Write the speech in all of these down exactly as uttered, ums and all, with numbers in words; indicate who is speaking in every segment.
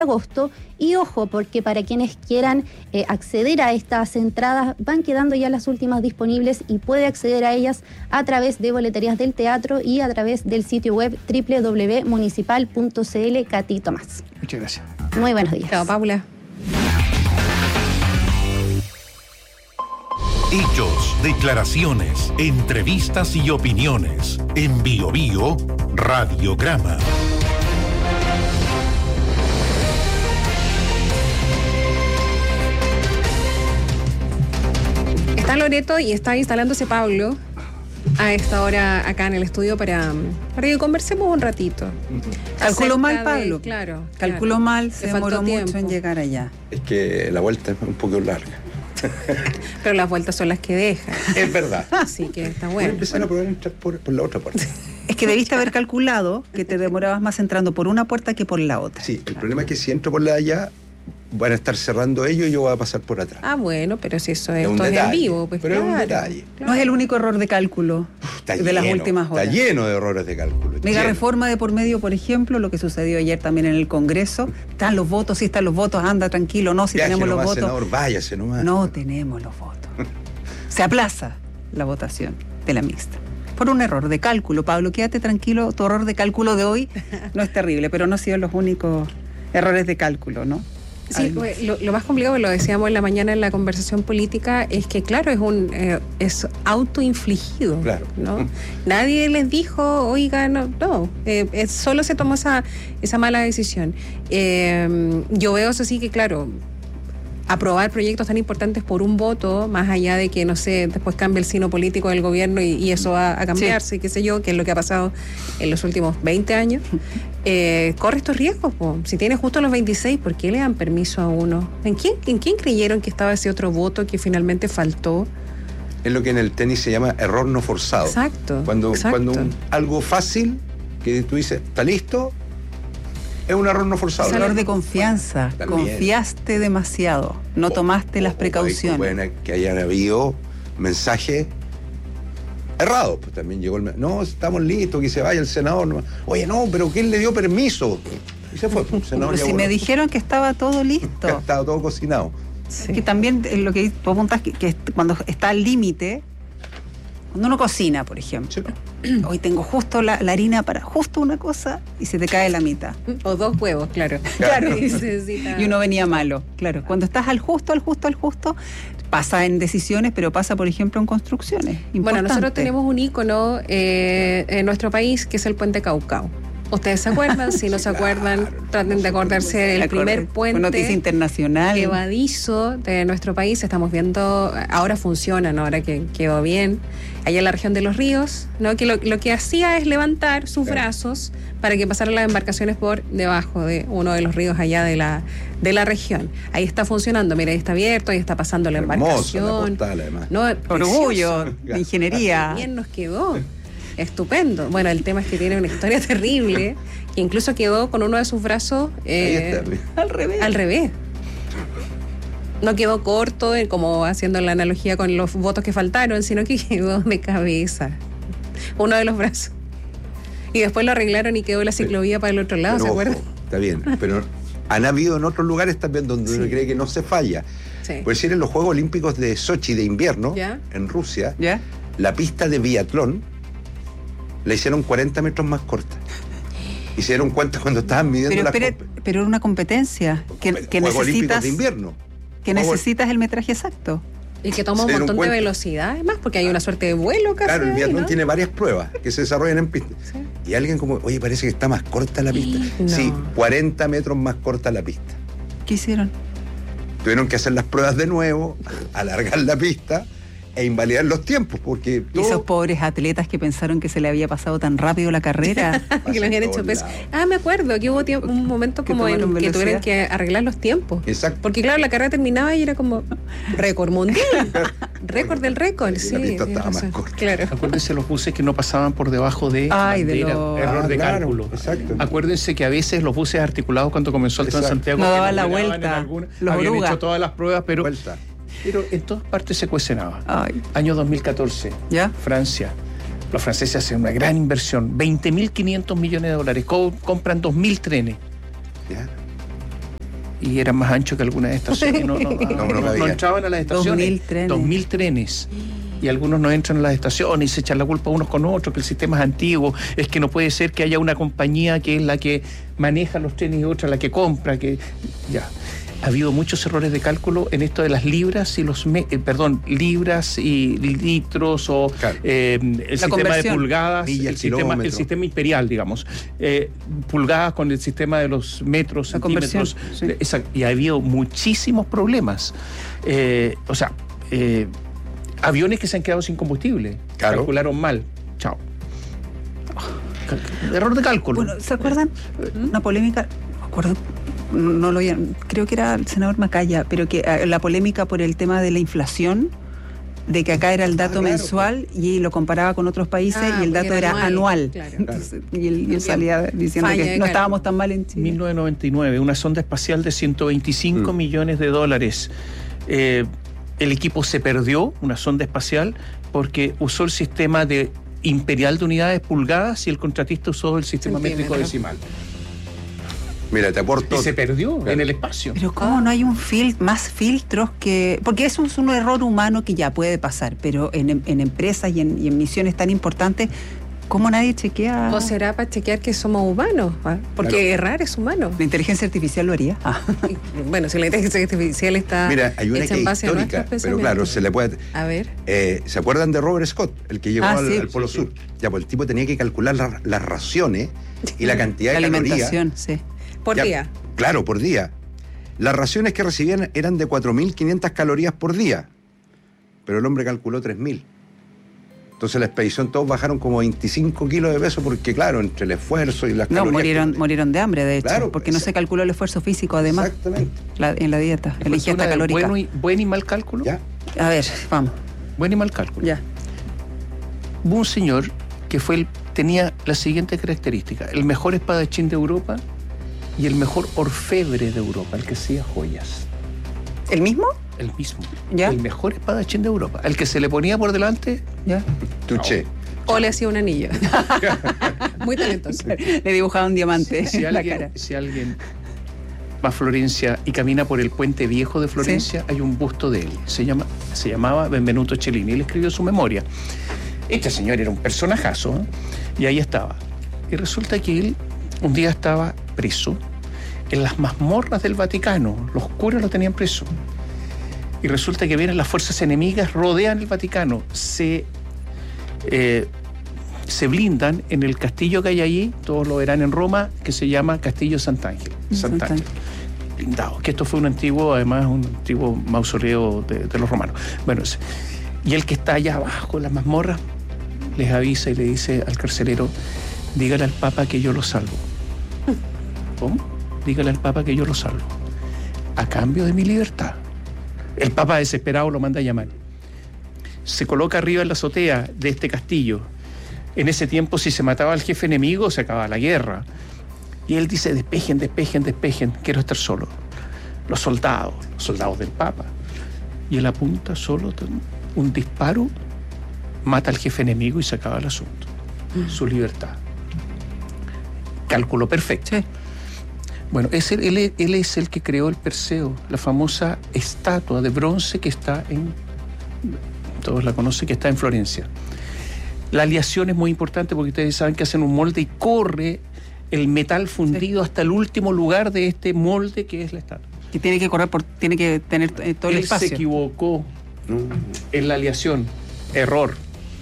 Speaker 1: agosto. Y ojo, porque para quienes quieran eh, acceder a estas entradas, van quedando ya las últimas disponibles y puede acceder a ellas a través de boleterías del teatro y a través del sitio web doble u doble u doble u punto municipal punto c l. Katy Tomás.
Speaker 2: Muchas gracias.
Speaker 1: Muy buenos días.
Speaker 3: Chao, Paula.
Speaker 4: Hechos, declaraciones, entrevistas y opiniones. En Bio Bio Radiograma.
Speaker 3: Está Loreto y está instalándose Pablo a esta hora acá en el estudio para, para que conversemos un ratito.
Speaker 5: Calculó mal,
Speaker 3: de,
Speaker 5: Pablo.
Speaker 3: Claro.
Speaker 5: Calculó
Speaker 3: claro.
Speaker 5: mal, se
Speaker 3: Le
Speaker 5: demoró
Speaker 3: faltó
Speaker 5: mucho
Speaker 3: tiempo.
Speaker 5: en llegar allá.
Speaker 2: Es que la vuelta es un poco larga.
Speaker 3: Pero las vueltas son las que dejan.
Speaker 2: Es verdad.
Speaker 3: Así que está
Speaker 2: Voy a
Speaker 3: bueno.
Speaker 2: empezar a probar entrar por, por la otra puerta.
Speaker 5: Es que debiste haber calculado que te demorabas más entrando por una puerta que por la otra.
Speaker 2: Sí, el problema es que si entro por la de allá, van a estar cerrando ellos y yo voy a pasar por atrás.
Speaker 3: Ah, bueno, pero si eso
Speaker 2: Es
Speaker 3: es,
Speaker 2: un
Speaker 3: esto es en
Speaker 2: detalle,
Speaker 3: vivo, pues
Speaker 2: pero es
Speaker 3: claro,
Speaker 2: un detalle.
Speaker 3: claro.
Speaker 5: No es el único error de cálculo
Speaker 2: Está
Speaker 5: de
Speaker 2: lleno,
Speaker 5: las últimas horas.
Speaker 2: Está lleno de errores de cálculo.
Speaker 5: Mega
Speaker 2: lleno.
Speaker 5: reforma de por medio, por ejemplo, lo que sucedió ayer también en el Congreso. Están los votos, sí están los votos, anda tranquilo, no, si
Speaker 2: Viaje
Speaker 5: tenemos los
Speaker 2: nomás,
Speaker 5: votos.
Speaker 2: senador, váyase nomás.
Speaker 5: No tenemos los votos. Se aplaza la votación de la mixta. Por un error de cálculo, Pablo, quédate tranquilo, tu error de cálculo de hoy no es terrible, pero no han sido los únicos errores de cálculo, ¿no?
Speaker 3: Sí, pues, lo, lo más complicado, lo decíamos en la mañana en la conversación política, es que claro, es un eh, es autoinfligido,
Speaker 2: Claro.
Speaker 3: ¿no? Nadie les dijo, oiga, no, no eh, es, solo se tomó esa, esa mala decisión. Eh, yo veo eso sí que, claro, aprobar proyectos tan importantes por un voto, más allá de que, no sé, después cambie el signo político del gobierno y, y eso va a cambiarse, sí. qué sé yo, que es lo que ha pasado en los últimos veinte años, eh, corre estos riesgos, po. Si tiene justo los veintiséis, ¿por qué le dan permiso a uno? ¿En quién, ¿En quién creyeron que estaba ese otro voto que finalmente faltó?
Speaker 2: Es lo que en el tenis se llama error no forzado.
Speaker 3: Exacto.
Speaker 2: Cuando,
Speaker 3: exacto.
Speaker 2: cuando un, algo fácil, que tú dices, ¿está listo? Es un error no forzado.
Speaker 5: Es error de confianza.
Speaker 2: También.
Speaker 5: Confiaste demasiado. No
Speaker 2: O-
Speaker 5: tomaste
Speaker 2: o-
Speaker 5: las
Speaker 2: o
Speaker 5: precauciones.
Speaker 2: pueden que hayan habido mensajes errados. Pues también llegó el... me- No, estamos listos, que se vaya el senador. No. Oye, no, pero ¿quién le dio permiso? Y se fue. El senador
Speaker 5: Pero
Speaker 2: ya
Speaker 5: si me
Speaker 2: voló.
Speaker 5: dijeron que estaba todo listo.
Speaker 2: Estaba todo cocinado.
Speaker 3: Sí.
Speaker 5: Que también eh, lo que tú apuntas que, que cuando está al límite, cuando uno cocina, por ejemplo,
Speaker 2: Sí.
Speaker 5: hoy tengo justo la, la harina para justo una cosa y se te cae la mitad.
Speaker 3: O dos huevos, claro.
Speaker 2: Claro.
Speaker 3: Y necesita-
Speaker 5: Y uno venía malo, claro. Cuando estás al justo, al justo, al justo, pasa en decisiones, pero pasa, por ejemplo, en construcciones.
Speaker 3: Bueno,
Speaker 5: Importante.
Speaker 3: nosotros tenemos un ícono eh, en nuestro país que es el puente Caucao. ¿Ustedes se acuerdan? Si no se acuerdan, traten de acordarse del primer puente
Speaker 5: noticia internacional.
Speaker 3: levadizo de nuestro país. Estamos viendo, ahora funciona, ¿no? Ahora que quedó bien, allá en la región de los ríos, ¿no? Que lo, lo que hacía es levantar sus
Speaker 2: Claro.
Speaker 3: brazos para que pasaran las embarcaciones por debajo de uno de los ríos allá de la, de la región. Ahí está funcionando, mira, ahí está abierto, ahí está pasando la
Speaker 2: Hermoso,
Speaker 3: embarcación.
Speaker 2: la postal, además.
Speaker 3: No,
Speaker 5: Orgullo
Speaker 3: precioso.
Speaker 5: de ingeniería.
Speaker 3: Bien nos quedó. Estupendo. Bueno, el tema es que tiene una historia terrible, que incluso quedó con uno de sus brazos eh,
Speaker 2: Ahí está.
Speaker 5: Al revés.
Speaker 3: al revés. No quedó corto, eh, como haciendo la analogía con los votos que faltaron, sino que quedó de cabeza. Uno de los brazos. Y después lo arreglaron y quedó la ciclovía para el otro lado,
Speaker 2: Pero,
Speaker 3: ¿se
Speaker 2: ojo,
Speaker 3: acuerdan?
Speaker 2: está bien, pero han habido en otros lugares también donde
Speaker 3: Sí.
Speaker 2: uno cree que no se falla.
Speaker 3: Sí.
Speaker 2: Por decir, en los Juegos Olímpicos de Sochi de invierno,
Speaker 3: ¿Ya?
Speaker 2: en Rusia,
Speaker 5: ¿Ya?
Speaker 2: la pista de biatlón la hicieron cuarenta metros más corta. Y se dieron cuenta cuando estaban midiendo
Speaker 5: Pero,
Speaker 2: las
Speaker 5: espere,
Speaker 2: compe-
Speaker 5: pero era una competencia que, que
Speaker 2: Juegos Olímpicos
Speaker 5: necesitas,
Speaker 2: de invierno.
Speaker 5: que
Speaker 2: Juegos-
Speaker 5: necesitas el metraje exacto.
Speaker 3: Y que toma
Speaker 2: se
Speaker 3: un
Speaker 2: dieron
Speaker 3: montón de
Speaker 2: cuenta.
Speaker 3: velocidad, además, porque hay una suerte de vuelo casi.
Speaker 2: Claro, el
Speaker 3: ahí,
Speaker 2: biatlón
Speaker 3: ¿no?
Speaker 2: tiene varias pruebas que se desarrollan en pista.
Speaker 3: Sí.
Speaker 2: Y alguien como, oye, parece que está más corta la pista.
Speaker 3: No.
Speaker 2: Sí, cuarenta metros más corta la pista.
Speaker 5: ¿Qué hicieron?
Speaker 2: Tuvieron que hacer las pruebas de nuevo, alargar la pista e invalidar los tiempos, porque
Speaker 5: Y esos
Speaker 2: todo
Speaker 5: pobres atletas que pensaron que se le había pasado tan rápido la carrera.
Speaker 3: Que lo habían
Speaker 2: en
Speaker 3: hecho
Speaker 2: todos
Speaker 3: peso.
Speaker 2: lados.
Speaker 3: Ah, me acuerdo que hubo tiempo, un momento
Speaker 5: Que
Speaker 3: como en
Speaker 5: tomaron
Speaker 3: que tuvieron
Speaker 5: velocidad.
Speaker 3: que arreglar los tiempos.
Speaker 2: Exacto.
Speaker 3: Porque claro, la carrera terminaba y era como récord mundial. Récord del récord,
Speaker 2: La
Speaker 3: sí.
Speaker 2: pista
Speaker 3: tienes
Speaker 2: estaba más
Speaker 3: razón.
Speaker 2: corta.
Speaker 3: Claro.
Speaker 6: Acuérdense los buses que no pasaban por debajo de
Speaker 5: Ay, de
Speaker 6: bandera,
Speaker 5: los-
Speaker 6: error
Speaker 2: Ah,
Speaker 6: de
Speaker 2: claro,
Speaker 6: cálculo.
Speaker 2: exacto.
Speaker 6: Acuérdense que a veces los buses articulados cuando comenzó el
Speaker 2: Exacto.
Speaker 6: Transantiago
Speaker 5: No
Speaker 6: que
Speaker 5: daban la
Speaker 6: operaban
Speaker 5: vuelta,
Speaker 6: en alguna-
Speaker 5: los
Speaker 6: habían
Speaker 5: orugas.
Speaker 6: hecho todas las pruebas, pero,
Speaker 2: Vuelta.
Speaker 6: pero en todas partes se cuestionaba.
Speaker 5: Ay,
Speaker 6: Año dos mil catorce,
Speaker 5: ¿ya?
Speaker 6: Francia. Los franceses hacen una gran inversión, veinte mil quinientos millones de dólares, co- compran dos mil trenes.
Speaker 2: ¿Ya?
Speaker 6: y eran más anchos que algunas estaciones. No, no, no,
Speaker 2: No, no
Speaker 6: no,
Speaker 2: cabían.
Speaker 6: no entraban a las estaciones.
Speaker 5: Dos mil trenes.
Speaker 6: Dos mil trenes. Y algunos no entran a las estaciones y se echan la culpa unos con otros, que el sistema es antiguo, es que no puede ser que haya una compañía que es la que maneja los trenes y otra la que compra, que ya. Ha habido muchos errores de cálculo en esto de las libras y los me- eh, perdón, libras y litros o
Speaker 2: Claro.
Speaker 6: eh, el sistema
Speaker 5: conversión.
Speaker 6: de pulgadas,
Speaker 2: Millas,
Speaker 6: el sistema,
Speaker 2: kilómetros.
Speaker 6: el sistema imperial, digamos, eh, pulgadas con el sistema de los metros,
Speaker 5: La conversión,
Speaker 6: centímetros,
Speaker 5: sí.
Speaker 6: esa- y ha habido muchísimos problemas. Eh, o sea, eh, aviones que se han quedado sin combustible,
Speaker 2: Claro.
Speaker 6: calcularon mal, chao. Cal- Error de cálculo.
Speaker 5: Bueno, ¿se acuerdan? Una polémica, no me acuerdo, no, no lo creo que era el senador Macaya, pero que eh, la polémica por el tema de la inflación, de que acá era el dato
Speaker 2: Ah, claro.
Speaker 5: mensual y lo comparaba con otros países
Speaker 3: Ah,
Speaker 5: y el
Speaker 3: porque
Speaker 5: dato
Speaker 3: era
Speaker 5: era
Speaker 3: anual,
Speaker 5: anual.
Speaker 3: claro.
Speaker 5: Entonces, y él, y él
Speaker 3: También
Speaker 5: salía diciendo
Speaker 3: falla
Speaker 5: que
Speaker 3: de
Speaker 5: no
Speaker 3: cálculo.
Speaker 5: estábamos tan mal en Chile.
Speaker 6: mil novecientos noventa y nueve, una sonda espacial de ciento veinticinco
Speaker 2: Mm.
Speaker 6: millones de dólares. Eh, el equipo se perdió, una sonda espacial, porque usó el sistema de imperial de unidades pulgadas y el contratista usó el sistema métrico
Speaker 3: Centímetro.
Speaker 6: decimal.
Speaker 2: Mira, te aporto.
Speaker 6: Y se perdió
Speaker 2: Claro.
Speaker 6: en el espacio.
Speaker 5: Pero ¿cómo no hay un fil más filtros que...? Porque eso es un error humano que ya puede pasar, pero en, en empresas y en, y en misiones tan importantes, ¿cómo nadie chequea?
Speaker 3: ¿O será para chequear que somos humanos? ¿va? Porque
Speaker 2: Claro.
Speaker 3: errar es humano.
Speaker 5: La inteligencia artificial lo haría. Ah.
Speaker 3: Y, bueno, si la inteligencia artificial está
Speaker 2: Mira, hay una
Speaker 3: hecha
Speaker 2: que
Speaker 3: en
Speaker 2: es
Speaker 3: base a
Speaker 2: histórica,
Speaker 3: nuestros
Speaker 2: pero claro,
Speaker 3: pensamientos.
Speaker 2: se le puede.
Speaker 3: A ver.
Speaker 2: Eh, ¿Se acuerdan de Robert Scott, el que llegó
Speaker 5: Ah,
Speaker 2: al,
Speaker 5: sí.
Speaker 2: al Polo
Speaker 6: Sí,
Speaker 2: Sur? Ya, pues el tipo tenía que calcular la- las raciones y la cantidad
Speaker 5: La
Speaker 2: de calorías.
Speaker 5: alimentación, sí.
Speaker 3: Por
Speaker 2: Ya,
Speaker 3: día.
Speaker 2: Claro, por día. Las raciones que recibían eran de cuatro mil quinientas calorías por día, pero el hombre calculó tres mil. Entonces la expedición todos bajaron como veinticinco kilos de peso porque, claro, entre el esfuerzo y las
Speaker 5: No,
Speaker 2: calorías...
Speaker 5: murieron,
Speaker 2: que-
Speaker 5: murieron de hambre, de hecho,
Speaker 2: Claro,
Speaker 5: porque no
Speaker 2: exacto.
Speaker 5: se calculó el esfuerzo físico, además,
Speaker 2: Exactamente.
Speaker 5: la- en la dieta, en la
Speaker 6: Pues
Speaker 5: ingesta
Speaker 6: una de
Speaker 5: calórica.
Speaker 6: Bueno y, buen y mal cálculo.
Speaker 2: ¿Ya?
Speaker 5: A ver, vamos,
Speaker 6: Buen y mal cálculo.
Speaker 5: ya.
Speaker 6: Hubo un señor que fue el, tenía la siguiente característica: el mejor espadachín de Europa y el mejor orfebre de Europa, el que hacía joyas.
Speaker 5: ¿El mismo?
Speaker 6: El mismo.
Speaker 5: ¿Ya?
Speaker 6: El mejor espadachín de Europa. El que se le ponía por delante,
Speaker 5: Ya.
Speaker 2: Tuché.
Speaker 3: O le hacía un anillo. Muy talentoso.
Speaker 5: Le dibujaba un diamante
Speaker 6: si
Speaker 5: en la
Speaker 6: alguien,
Speaker 5: cara.
Speaker 6: si alguien va a Florencia y camina por el puente viejo de Florencia, hay un busto de él. Se, llama, se llamaba Benvenuto Cellini. Él escribió su memoria. Este señor era un personajazo, ¿eh? Y ahí estaba. Y resulta que él un día estaba preso en las mazmorras del Vaticano. Los curas lo tenían preso. Y resulta que vienen las fuerzas enemigas, rodean el Vaticano, se, eh, se blindan en el castillo que hay allí, todos lo verán en Roma, que se llama Castillo Sant'Angelo. Sant'Angelo. Blindado. Que esto fue un antiguo, además, un antiguo mausoleo de, de los romanos. Bueno, ese- y el que está allá abajo en las mazmorras les avisa y le dice al carcelero: dígale al Papa que yo lo salvo. ¿Cómo? Dígale al Papa que yo lo salvo. A cambio de mi libertad. El Papa, desesperado, lo manda a llamar. Se coloca arriba en la azotea de este castillo. En ese tiempo, si se mataba al jefe enemigo, se acababa la guerra. Y él dice: despejen, despejen, despejen, quiero estar solo. Los soldados, los soldados del Papa. Y él apunta solo, un disparo, mata al jefe enemigo y se acaba el asunto. Su libertad. Cálculo perfecto.
Speaker 5: Sí.
Speaker 6: Bueno, es el- él, él es el que creó el Perseo, la famosa estatua de bronce que está en, todos la conocen, que está en Florencia. La aleación es muy importante porque ustedes saben que hacen un molde y corre el metal fundido hasta el último lugar de este molde que es la estatua.
Speaker 5: Que tiene que correr por, tiene que tener eh, todo el
Speaker 6: Él se
Speaker 5: espacio.
Speaker 6: equivocó en la aleación, error.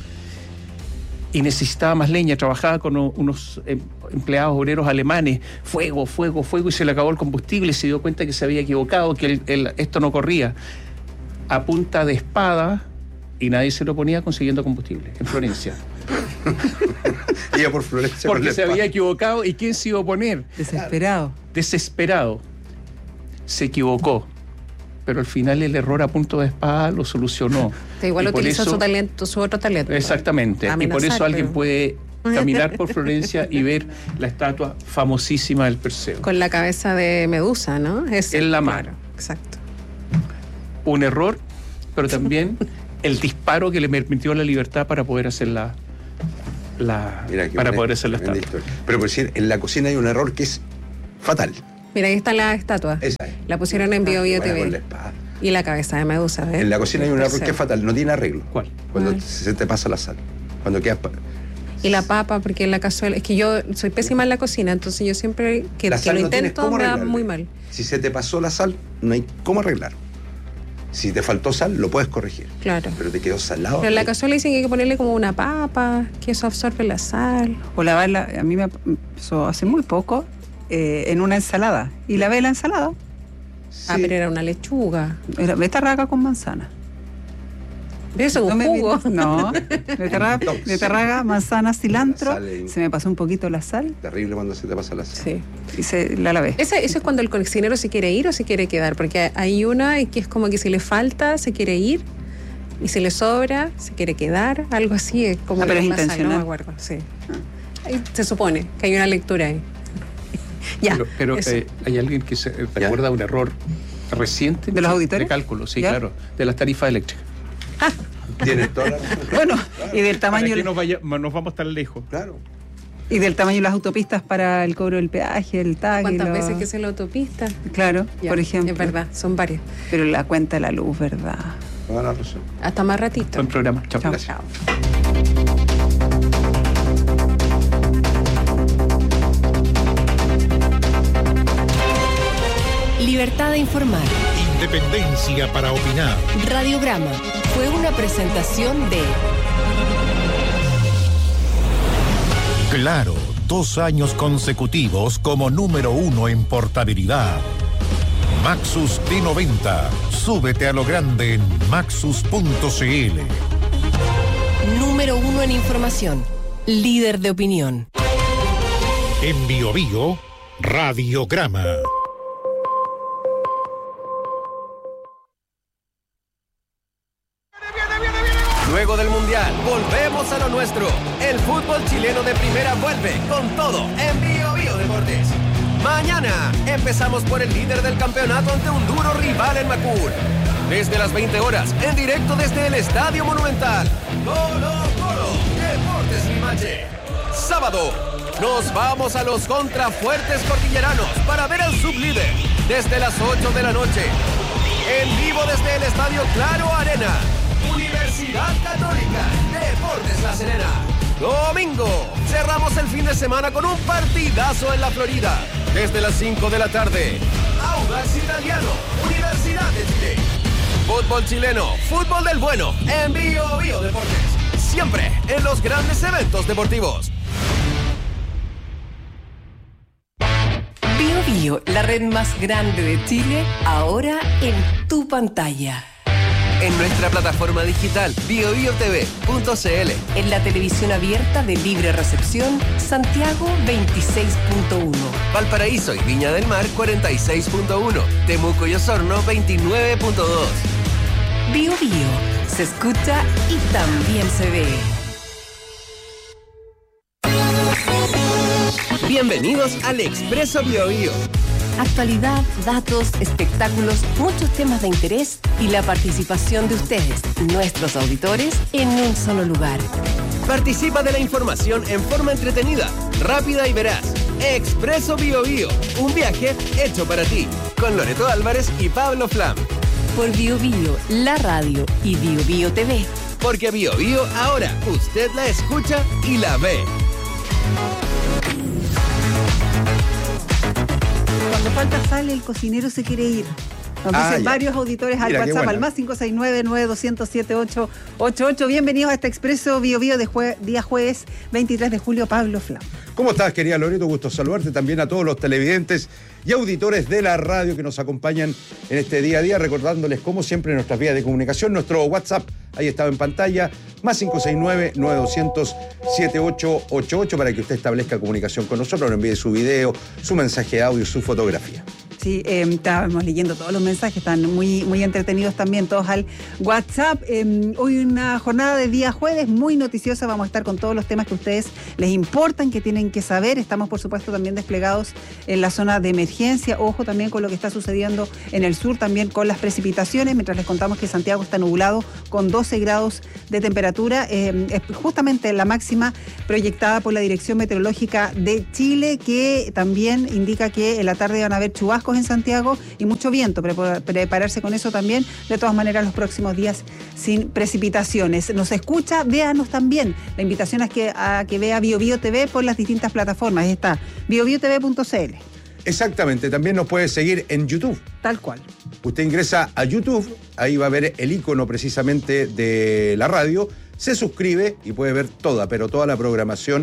Speaker 6: Y necesitaba más leña, trabajaba con u- unos em, empleados obreros alemanes, fuego, fuego, fuego, y se le acabó el combustible y se dio cuenta que se había equivocado, que el- el- esto no corría. A punta de espada, y nadie se lo ponía consiguiendo combustible en Florencia.
Speaker 2: Iba por Florencia. con
Speaker 6: Porque
Speaker 2: la
Speaker 6: se había
Speaker 2: espada.
Speaker 6: equivocado, ¿y quién se iba a oponer?
Speaker 5: Desesperado.
Speaker 6: Desesperado. Se equivocó. Pero al final el error a punto de espada lo solucionó.
Speaker 3: Que igual
Speaker 6: Y por
Speaker 3: utilizó
Speaker 6: eso-
Speaker 3: su talento, su otro talento.
Speaker 6: Exactamente. Y por
Speaker 3: Amenazar,
Speaker 6: eso alguien
Speaker 3: pero-
Speaker 6: puede caminar por Florencia y ver la estatua famosísima del Perseo.
Speaker 3: Con la cabeza de Medusa, ¿no? Es,
Speaker 6: En la
Speaker 3: claro,
Speaker 6: mano.
Speaker 3: Exacto.
Speaker 6: Un error, pero también el disparo que le permitió la libertad para poder hacer la, la
Speaker 2: Mira, qué
Speaker 6: para
Speaker 2: buena-
Speaker 6: poder hacer la
Speaker 2: tremenda
Speaker 6: estatua.
Speaker 2: historia. Pero por decir, en la cocina hay un error que es fatal.
Speaker 3: Mira, ahí está la estatua.
Speaker 2: Esa es.
Speaker 3: La pusieron en Bio Bio
Speaker 2: Buena con la
Speaker 3: T V.
Speaker 2: espada.
Speaker 3: Y la cabeza de Medusa, ¿ves?
Speaker 2: En la cocina hay un error que es fatal, no tiene arreglo.
Speaker 6: ¿Cuál?
Speaker 2: Cuando
Speaker 3: Ay.
Speaker 2: se te pasa la sal. Cuando quedas... pa-
Speaker 3: Y la papa, porque en la cazuela... Es que yo soy pésima en la cocina, entonces yo siempre que,
Speaker 2: la
Speaker 3: que
Speaker 2: sal
Speaker 3: lo
Speaker 2: no tienes
Speaker 3: intento
Speaker 2: cómo
Speaker 3: me da
Speaker 2: arreglarle.
Speaker 3: muy mal.
Speaker 2: Si se te pasó la sal, no hay cómo arreglar. Si te faltó sal, lo puedes corregir.
Speaker 3: Claro.
Speaker 2: Pero te quedó salado.
Speaker 3: Pero en la
Speaker 2: ahí.
Speaker 3: cazuela dicen que hay que ponerle como una papa, que eso absorbe la sal.
Speaker 5: O lavarla, a mí me pasó hace muy poco, eh, en una ensalada. Y lavé la ensalada,
Speaker 3: Ah,
Speaker 2: Sí.
Speaker 3: pero era una lechuga.
Speaker 5: era betarraga con manzana.
Speaker 3: Pero eso es un
Speaker 5: me
Speaker 3: jugo.
Speaker 5: vino- No, betarraga,
Speaker 2: Detox.
Speaker 5: betarraga, manzana, cilantro.
Speaker 2: La sal es-
Speaker 5: Se me pasó un poquito la sal
Speaker 2: Terrible cuando se te pasa la sal.
Speaker 3: Sí.
Speaker 5: y se la lavé.
Speaker 3: Ese, eso es cuando el cocinero se quiere ir o se quiere quedar, porque hay una que es como que si le falta, se quiere ir, y si le sobra, se quiere quedar, algo así, es como
Speaker 5: Ah, pero
Speaker 3: que
Speaker 5: es
Speaker 3: la sal,
Speaker 5: intencional.
Speaker 3: no me acuerdo, sí. Ahí se supone que hay una lectura ahí. ya.
Speaker 6: Pero, pero,
Speaker 3: eso.
Speaker 6: eh, hay alguien que se recuerda un error reciente
Speaker 5: ¿De los auditores?
Speaker 6: de cálculo, sí,
Speaker 5: ¿Ya?
Speaker 6: claro, de las tarifas eléctricas.
Speaker 2: Tienes toda la razón.
Speaker 5: Bueno, y del
Speaker 6: ¿Para
Speaker 5: tamaño
Speaker 6: qué nos, vaya- nos vamos tan lejos?
Speaker 2: Claro.
Speaker 5: y del tamaño de las autopistas para el cobro del peaje, el tag. y
Speaker 3: ¿Cuántas
Speaker 5: lo-
Speaker 3: veces que es en la autopista?
Speaker 5: Claro,
Speaker 3: Ya,
Speaker 5: por ejemplo.
Speaker 3: Es verdad, son varias.
Speaker 5: Pero la cuenta de la luz, ¿verdad?
Speaker 2: Toda la razón.
Speaker 3: Hasta más ratito.
Speaker 6: Buen programa. Chao.
Speaker 5: Chao.
Speaker 6: Gracias.
Speaker 3: Chao.
Speaker 7: Libertad de informar.
Speaker 4: Independencia para opinar.
Speaker 7: Radiograma fue una presentación de
Speaker 4: Claro, dos años consecutivos como número uno en portabilidad. Maxus T noventa. Súbete a lo grande en maxus punto c l.
Speaker 7: número uno en información, líder de opinión.
Speaker 4: En Bio Bio, Radiograma.
Speaker 8: Luego del Mundial, volvemos a lo nuestro. El fútbol chileno de primera vuelve con todo en Bio Bio Deportes. Mañana empezamos por el líder del campeonato ante un duro rival en Macul. Desde las veinte horas, en directo desde el Estadio Monumental. Colo Colo, Deportes Limache. Sábado, nos vamos a los contrafuertes cordilleranos para ver al sublíder desde las ocho de la noche. En vivo desde el Estadio Claro Arena. Universidad Católica, Deportes La Serena. Domingo, cerramos el fin de semana con un partidazo en la Florida. Desde las cinco de la tarde, Audax Italiano, Universidad de Chile. Fútbol chileno, fútbol del bueno, en Bio Bio Deportes. Siempre en los grandes eventos deportivos.
Speaker 7: Bio Bio, la red más grande de Chile, ahora en tu pantalla.
Speaker 8: En nuestra plataforma digital bio bio t v punto c l.
Speaker 7: En la televisión abierta de libre recepción, Santiago veintiséis punto uno.
Speaker 8: Valparaíso y Viña del Mar cuarenta y seis punto uno. Temuco y Osorno veintinueve punto dos.
Speaker 7: Bio Bio, se escucha y también se ve.
Speaker 8: Bienvenidos al Expreso Bio Bio.
Speaker 7: Actualidad, datos, espectáculos, muchos temas de interés y la participación de ustedes, nuestros auditores, en un solo lugar.
Speaker 8: Participa de la información en forma entretenida, rápida y veraz. Expreso Bio Bio, un viaje hecho para ti. Con Loreto Álvarez y Pablo Flam.
Speaker 7: Por Bio Bio, la radio y Bio Bio T V.
Speaker 8: Porque Bio Bio ahora usted la escucha y la ve.
Speaker 5: Cuando falta sal, el cocinero se quiere ir. Nos
Speaker 2: Ah,
Speaker 5: dicen
Speaker 2: ya.
Speaker 5: varios auditores al
Speaker 2: Mira, qué
Speaker 5: WhatsApp,
Speaker 2: buena.
Speaker 5: al más cinco seis nueve, nueve dos cero siete, siete ocho ocho ocho. Bienvenidos a este Expreso Bio Bio de jue- día jueves veintitrés de julio, Pablo Flam.
Speaker 2: ¿Cómo estás, querida Loreto? Gusto saludarte también a todos los televidentes y auditores de la radio que nos acompañan en este día a día, recordándoles, como siempre, nuestras vías de comunicación, nuestro WhatsApp, ahí estaba en pantalla, más cinco seis nueve, nueve dos cero cero, siete ocho ocho ocho, para que usted establezca comunicación con nosotros, nos envíe su video, su mensaje de audio, su fotografía.
Speaker 5: Sí, eh, estábamos leyendo todos los mensajes, están muy, muy entretenidos también, todos al WhatsApp. Eh, hoy una jornada de día jueves muy noticiosa, vamos a estar con todos los temas que a ustedes les importan, que tienen que saber. Estamos, por supuesto, también desplegados en la zona de emergencia. Ojo también con lo que está sucediendo en el sur, también con las precipitaciones, mientras les contamos que Santiago está nublado con doce grados de temperatura. Eh, es justamente la máxima proyectada por la Dirección Meteorológica de Chile, que también indica que en la tarde van a haber chubascos en Santiago y mucho viento. Pre- prepararse con eso también. De todas maneras, los próximos días sin precipitaciones. Nos escucha, véanos también. La invitación es que, a que vea BioBio T V por las distintas plataformas. Ahí está, bio bio t v punto c l.
Speaker 2: Exactamente, también nos puede seguir en YouTube.
Speaker 5: Tal cual.
Speaker 2: Usted ingresa a YouTube, ahí va a ver el icono precisamente de la radio, se suscribe y puede ver toda, pero toda la programación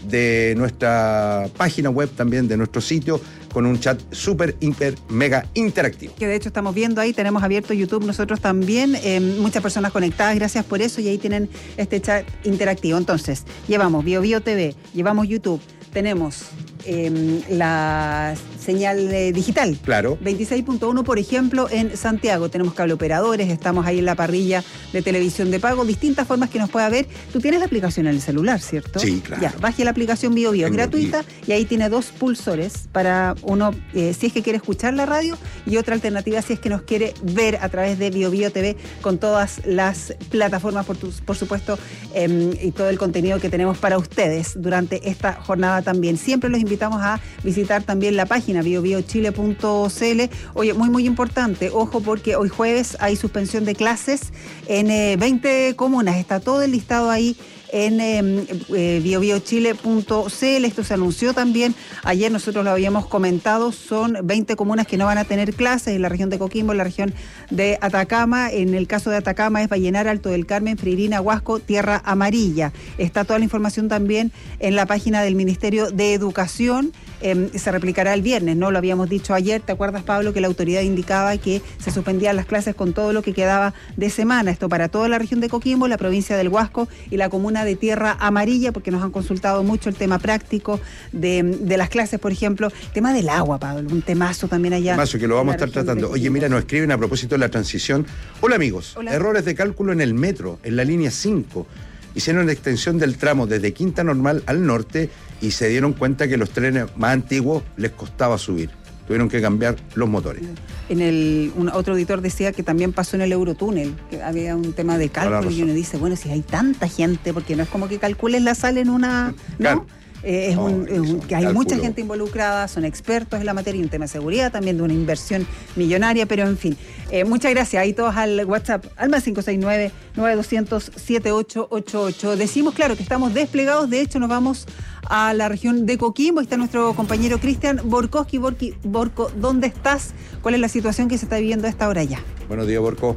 Speaker 2: de nuestra página web, también de nuestro sitio, con un chat súper, hiper, mega interactivo.
Speaker 5: Que de hecho estamos viendo ahí, tenemos abierto YouTube nosotros también, eh, muchas personas conectadas, gracias por eso, y ahí tienen este chat interactivo. Entonces, llevamos BioBio T V, llevamos YouTube, tenemos eh, la señal eh, digital.
Speaker 2: Claro.
Speaker 5: veintiséis punto uno, por ejemplo, en Santiago. Tenemos cable operadores, estamos ahí en la parrilla de televisión de pago, distintas formas que nos pueda ver. Tú tienes la aplicación en el celular, ¿cierto?
Speaker 2: Sí, claro.
Speaker 5: Ya, baje la aplicación BioBio, es
Speaker 2: Tengo
Speaker 5: gratuita
Speaker 2: aquí.
Speaker 5: y ahí tiene dos pulsores para uno, eh, si es que quiere escuchar la radio, y otra alternativa si es que nos quiere ver a través de BioBio T V con todas las plataformas, por, tus, por supuesto, eh, y todo el contenido que tenemos para ustedes durante esta jornada también. Siempre los invitamos a visitar también la página bio bio chile punto c l. Oye, muy muy importante, ojo, porque hoy jueves hay suspensión de clases en eh, veinte comunas, está todo el listado ahí en eh, eh, bio bio chile punto c l. Esto se anunció también ayer, nosotros lo habíamos comentado, son veinte comunas que no van a tener clases en la región de Coquimbo, en la región de Atacama. En el caso de Atacama es Vallenar, Alto del Carmen, Freirina, Huasco, Tierra Amarilla. Está toda la información también en la página del Ministerio de Educación. Eh, se replicará el viernes, ¿no? Lo habíamos dicho ayer, ¿te acuerdas, Pablo? Que la autoridad indicaba que se suspendían las clases con todo lo que quedaba de semana. Esto para toda la región de Coquimbo, la provincia del Huasco y la comuna de Tierra Amarilla, porque nos han consultado mucho el tema práctico de, de las clases, por ejemplo. El tema del agua, Pablo, un temazo también allá.
Speaker 2: Temazo que lo vamos a estar tratando. Oye, mira, nos escriben a propósito de la transición. Hola, amigos.
Speaker 5: Hola.
Speaker 2: Errores de cálculo en el metro, en la línea cinco. Hicieron la extensión del tramo desde Quinta Normal al norte y se dieron cuenta que los trenes más antiguos les costaba subir. Tuvieron que cambiar los motores.
Speaker 5: En el, un, otro auditor decía que también pasó en el Eurotúnel, que había un tema de cálculo y uno dice, bueno, si hay tanta gente, porque no es como que calcules la sal en una... ¿no?
Speaker 2: Claro.
Speaker 5: Eh, es
Speaker 2: No,
Speaker 5: un, es un- que hay
Speaker 2: cálculo.
Speaker 5: mucha gente involucrada, son expertos en la materia y un tema de seguridad, también de una inversión millonaria, pero en fin. Eh, muchas gracias. Ahí todos al WhatsApp, al más cinco seis nueve, nueve dos cero cero, siete ocho ocho ocho. Decimos, claro, que estamos desplegados. De hecho, nos vamos a la región de Coquimbo. Ahí está nuestro compañero Cristian Borkowski. Borki, Borco, ¿dónde estás? ¿Cuál es la situación que se está viviendo a esta hora ya?
Speaker 2: Buenos días, Borco.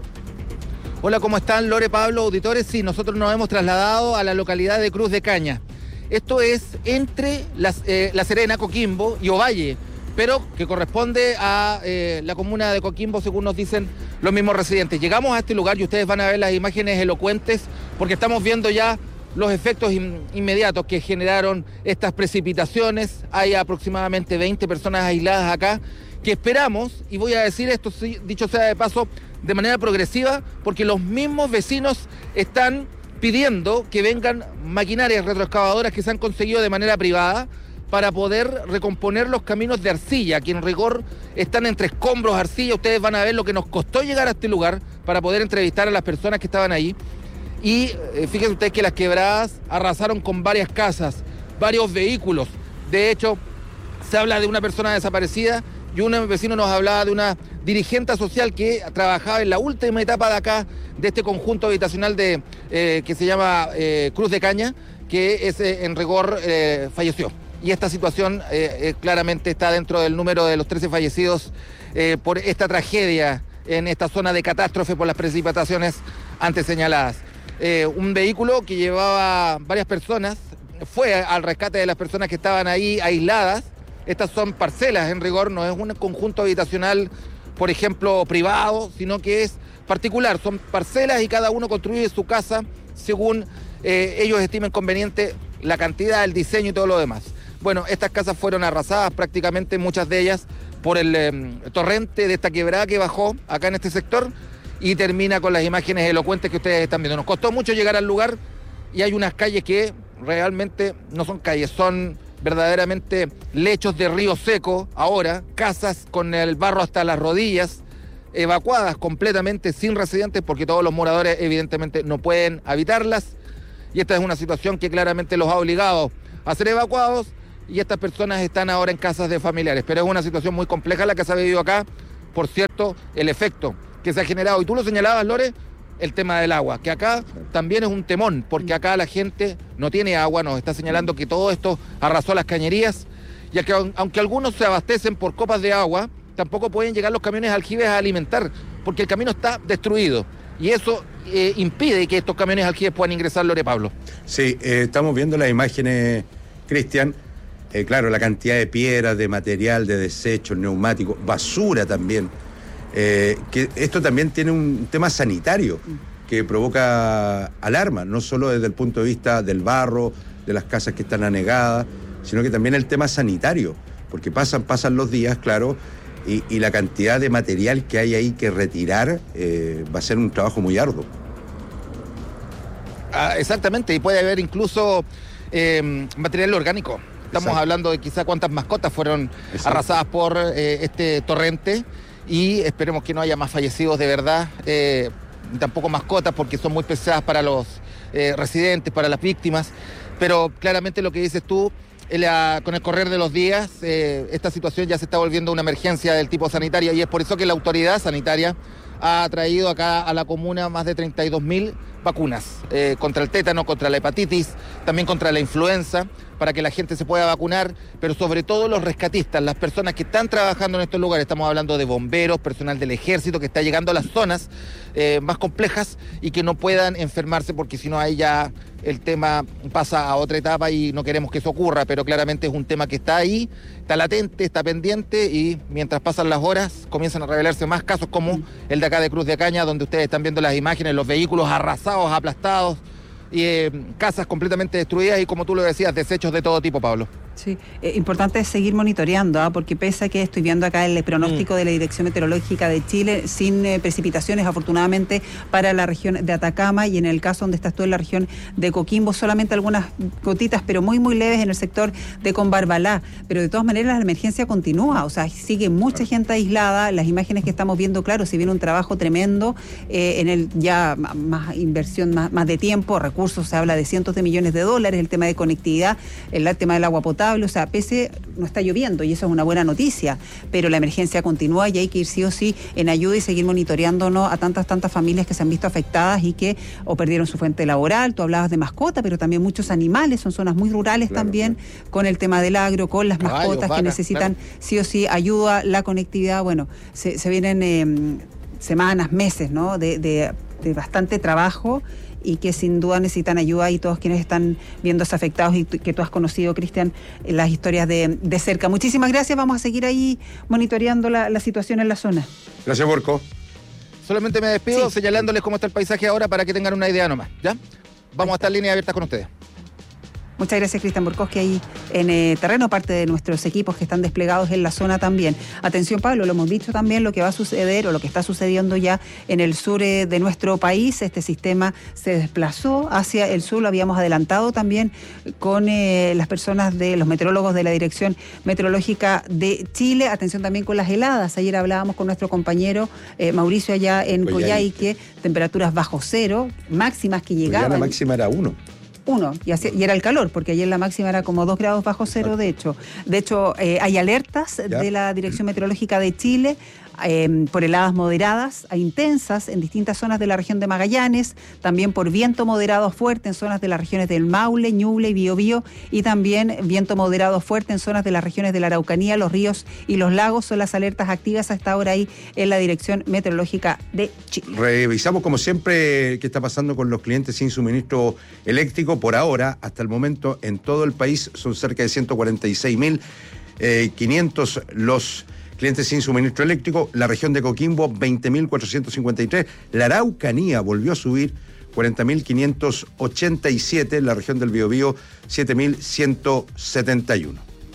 Speaker 9: Hola, ¿cómo están? Lore, Pablo, auditores. Sí, nosotros nos hemos trasladado a la localidad de Cruz de Caña. Esto es entre las, eh, La Serena, Coquimbo y Ovalle, pero que corresponde a eh, la comuna de Coquimbo, según nos dicen los mismos residentes. Llegamos a este lugar y ustedes van a ver las imágenes elocuentes porque estamos viendo ya los efectos in- inmediatos que generaron estas precipitaciones. Hay aproximadamente veinte personas aisladas acá que esperamos, y voy a decir esto, sí, dicho sea de paso, de manera progresiva, porque los mismos vecinos están pidiendo que vengan maquinarias retroexcavadoras que se han conseguido de manera privada para poder recomponer los caminos de arcilla, que en rigor están entre escombros, arcilla. Ustedes van a ver lo que nos costó llegar a este lugar para poder entrevistar a las personas que estaban ahí. Y eh, fíjense ustedes que las quebradas arrasaron con varias casas, varios vehículos. De hecho, se habla de una persona desaparecida y un vecino nos hablaba de una dirigente social que trabajaba en la última etapa de acá, de este conjunto habitacional de, eh, que se llama eh, Cruz de Caña, que es, eh, en rigor eh, falleció. Y esta situación eh, eh, claramente está dentro del número de los trece fallecidos eh, por esta tragedia en esta zona de catástrofe por las precipitaciones antes señaladas. Eh, un vehículo que llevaba varias personas fue al rescate de las personas que estaban ahí aisladas. Estas son parcelas, en rigor, no es un conjunto habitacional, por ejemplo, privado, sino que es particular. Son parcelas y cada uno construye su casa según eh, ellos estimen conveniente la cantidad, el diseño y todo lo demás. Bueno, estas casas fueron arrasadas prácticamente, muchas de ellas, por el eh, torrente de esta quebrada que bajó acá en este sector y termina con las imágenes elocuentes que ustedes están viendo. Nos costó mucho llegar al lugar y hay unas calles que realmente no son calles, son verdaderamente lechos de río seco ahora, casas con el barro hasta las rodillas, evacuadas completamente sin residentes porque todos los moradores evidentemente no pueden habitarlas y esta es una situación que claramente los ha obligado a ser evacuados y estas personas están ahora en casas de familiares, pero es una situación muy compleja la que se ha vivido acá, por cierto, el efecto que se ha generado, y tú lo señalabas, Lore, el tema del agua, que acá también es un temón, porque acá la gente no tiene agua, nos está señalando que todo esto arrasó las cañerías, ya que aunque algunos se abastecen por copas de agua, tampoco pueden llegar los camiones aljibes a alimentar, porque el camino está destruido, y eso eh, impide que estos camiones aljibes puedan ingresar, Lore Pablo.
Speaker 2: Sí, eh, estamos viendo las imágenes, Cristian, eh, claro, la cantidad de piedras, de material, de desechos, neumáticos, basura también. Eh, que esto también tiene un tema sanitario que provoca alarma, no solo desde el punto de vista del barro, de las casas que están anegadas, sino que también el tema sanitario, porque pasan, pasan los días, claro, y, y la cantidad de material que hay ahí que retirar eh, va a ser un trabajo muy arduo.
Speaker 9: Ah, exactamente, y puede haber incluso eh, material orgánico. Estamos Exacto. hablando de quizá cuántas mascotas fueron Exacto. arrasadas por eh, este torrente. Y esperemos que no haya más fallecidos de verdad, eh, tampoco mascotas porque son muy pesadas para los eh, residentes, para las víctimas, pero claramente lo que dices tú, la, con el correr de los días, eh, esta situación ya se está volviendo una emergencia del tipo sanitaria y es por eso que la autoridad sanitaria ha traído acá a la comuna más de treinta y dos mil vacunas eh, contra el tétano, contra la hepatitis, también contra la influenza, para que la gente se pueda vacunar, pero sobre todo los rescatistas, las personas que están trabajando en estos lugares, estamos hablando de bomberos, personal del ejército que está llegando a las zonas eh, más complejas y que no puedan enfermarse porque si no ahí ya el tema pasa a otra etapa y no queremos que eso ocurra, pero claramente es un tema que está ahí, está latente, está pendiente y mientras pasan las horas comienzan a revelarse más casos como el de acá de Cruz de Caña, donde ustedes están viendo las imágenes, los vehículos arrasados, aplastados, y eh, casas completamente destruidas y como tú lo decías, desechos de todo tipo, Pablo.
Speaker 5: Sí, eh, importante es seguir monitoreando, ¿eh? porque pese a que estoy viendo acá el pronóstico mm. de la Dirección Meteorológica de Chile, sin eh, precipitaciones afortunadamente para la región de Atacama y en el caso donde estás tú en la región de Coquimbo, solamente algunas gotitas, pero muy muy leves en el sector de Combarbalá, pero de todas maneras la emergencia continúa, o sea, sigue mucha gente aislada, las imágenes que estamos viendo, claro, si viene un trabajo tremendo, eh, en el ya más inversión, más, más de tiempo, recursos, se habla de cientos de millones de dólares, el tema de conectividad, el tema del agua potable, o sea, pese no está lloviendo y eso es una buena noticia, pero la emergencia continúa y hay que ir sí o sí en ayuda y seguir monitoreándonos a tantas, tantas familias que se han visto afectadas y que o perdieron su fuente laboral, tú hablabas de mascota, pero también muchos animales, son zonas muy rurales claro, también, claro. con el tema del agro, con las Caballos, mascotas vacas, que necesitan claro. sí o sí ayuda, la conectividad, bueno, se, se vienen eh, semanas, meses, ¿no? De, de, de bastante trabajo y que sin duda necesitan ayuda y todos quienes están viéndose afectados y que tú has conocido, Cristian, las historias de, de cerca. Muchísimas gracias, vamos a seguir ahí monitoreando la, la situación en la zona.
Speaker 2: Gracias, Borco.
Speaker 9: Solamente me despido
Speaker 5: sí.
Speaker 9: señalándoles cómo está el paisaje ahora para que tengan una idea nomás, ¿ya? Vamos a estar en línea abierta con ustedes.
Speaker 5: Muchas gracias, Cristian Borkowski, ahí en eh, terreno, parte de nuestros equipos que están desplegados en la zona también. Atención, Pablo, lo hemos dicho también, lo que va a suceder o lo que está sucediendo ya en el sur eh, de nuestro país. Este sistema se desplazó hacia el sur, lo habíamos adelantado también con eh, las personas de los meteorólogos de la Dirección Meteorológica de Chile. Atención también con las heladas. Ayer hablábamos con nuestro compañero eh, Mauricio allá en Coyhaique, temperaturas bajo cero, máximas que llegaban.
Speaker 2: Ya la máxima era uno.
Speaker 5: Uno, y, así, y era el calor, porque ayer la máxima era como dos grados bajo cero, de hecho. De hecho, eh, hay alertas ¿Ya? de la Dirección Meteorológica de Chile eh, por heladas moderadas a intensas en distintas zonas de la región de Magallanes, también por viento moderado fuerte en zonas de las regiones del Maule, Ñuble y Biobío, y también viento moderado fuerte en zonas de las regiones de la Araucanía, los ríos y los lagos. Son las alertas activas hasta ahora ahí en la Dirección Meteorológica de Chile.
Speaker 2: Revisamos como siempre qué está pasando con los clientes sin suministro eléctrico. Por ahora, hasta el momento, en todo el país son cerca de ciento cuarenta y seis mil quinientos los clientes sin suministro eléctrico. La región de Coquimbo, veinte mil cuatrocientos cincuenta y tres. La Araucanía volvió a subir, cuarenta mil quinientos ochenta y siete. La región del Biobío, siete mil ciento setenta y uno.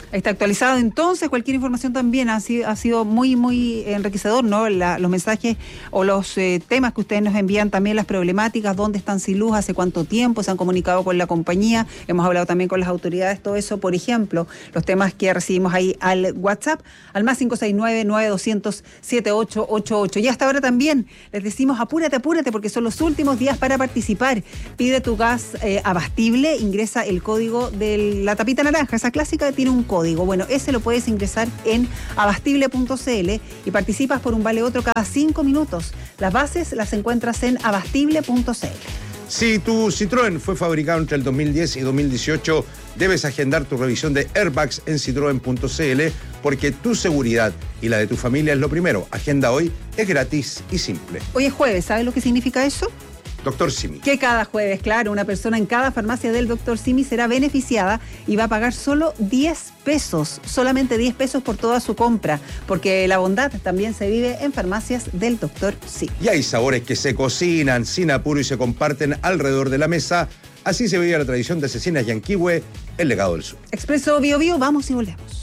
Speaker 5: Está actualizado entonces, cualquier información también ha sido, ha sido muy, muy enriquecedor, ¿no? La, los mensajes o los eh, temas que ustedes nos envían, también las problemáticas, dónde están sin luz, hace cuánto tiempo, se han comunicado con la compañía, hemos hablado también con las autoridades, todo eso, por ejemplo, los temas que recibimos ahí al WhatsApp, al más cinco seis nueve, nueve dos cero cero, siete ocho ocho ocho. Y hasta ahora también les decimos apúrate, apúrate, porque son los últimos días para participar. Pide tu gas eh, abastible, ingresa el código de la tapita naranja, esa clásica que tiene un código. Bueno, ese lo puedes ingresar en abastible punto c l y participas por un vale otro cada cinco minutos. Las bases las encuentras en abastible punto c l.
Speaker 2: Si tu Citroën fue fabricado entre el dos mil diez y dos mil dieciocho, debes agendar tu revisión de airbags en citroen punto c l porque tu seguridad y la de tu familia es lo primero. Agenda hoy, es gratis y simple.
Speaker 5: Hoy es jueves, ¿sabes lo que significa eso?
Speaker 2: Doctor Simi.
Speaker 5: Que cada jueves, claro, una persona en cada farmacia del Doctor Simi será beneficiada y va a pagar solo diez pesos, solamente diez pesos por toda su compra, porque la bondad también se vive en farmacias del Doctor Simi.
Speaker 2: Y hay sabores que se cocinan sin apuro y se comparten alrededor de la mesa. Así se vive la tradición de Cecinas Yanquihue, el legado del sur.
Speaker 5: Expreso Bio Bio, vamos y volvemos.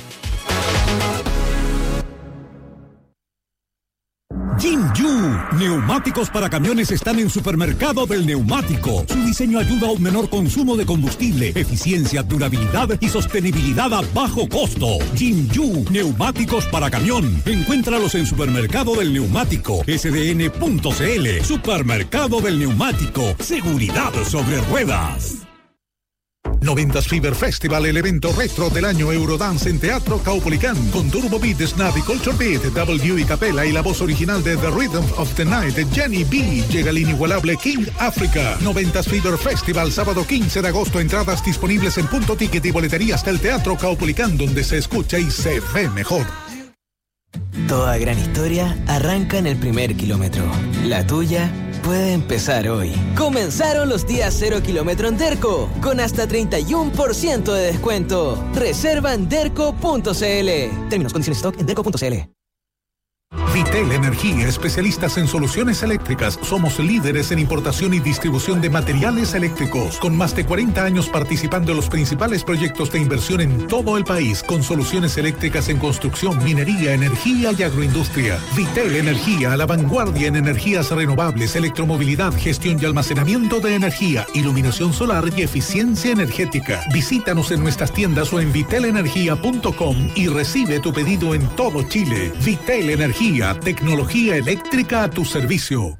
Speaker 10: Jinju, neumáticos para camiones están en Supermercado del Neumático. Su diseño ayuda a un menor consumo de combustible, eficiencia, durabilidad y sostenibilidad a bajo costo. Jinju, neumáticos para camión. Encuéntralos en Supermercado del Neumático, s d n punto c l. Supermercado del Neumático, seguridad sobre ruedas.
Speaker 4: noventas Fever Festival, el evento retro del año Eurodance en Teatro Caupolicán, con Turbo Beat, Snap y Culture Beat, W y Capella y la voz original de The Rhythm of the Night, Jenny B. Llega el inigualable King Africa. noventas Fever Festival, sábado quince de agosto, entradas disponibles en Punto Ticket y boleterías del Teatro Caupolicán, donde se escucha y se ve mejor.
Speaker 11: Toda gran historia arranca en el primer kilómetro. La tuya puede empezar hoy. Comenzaron los días cero kilómetro en Derco, con hasta treinta y uno por ciento de descuento. Reserva en derco punto c l. Términos, condiciones, stock en derco punto c l.
Speaker 4: Vitel Energía, especialistas en soluciones eléctricas. Somos líderes en importación y distribución de materiales eléctricos, con más de cuarenta años participando en los principales proyectos de inversión en todo el país, con soluciones eléctricas en construcción, minería, energía y agroindustria. Vitel Energía, a la vanguardia en energías renovables, electromovilidad, gestión y almacenamiento de energía, iluminación solar y eficiencia energética. Visítanos en nuestras tiendas o en vitel energía punto com y recibe tu pedido en todo Chile. Vitel Energía, tecnología eléctrica a tu servicio.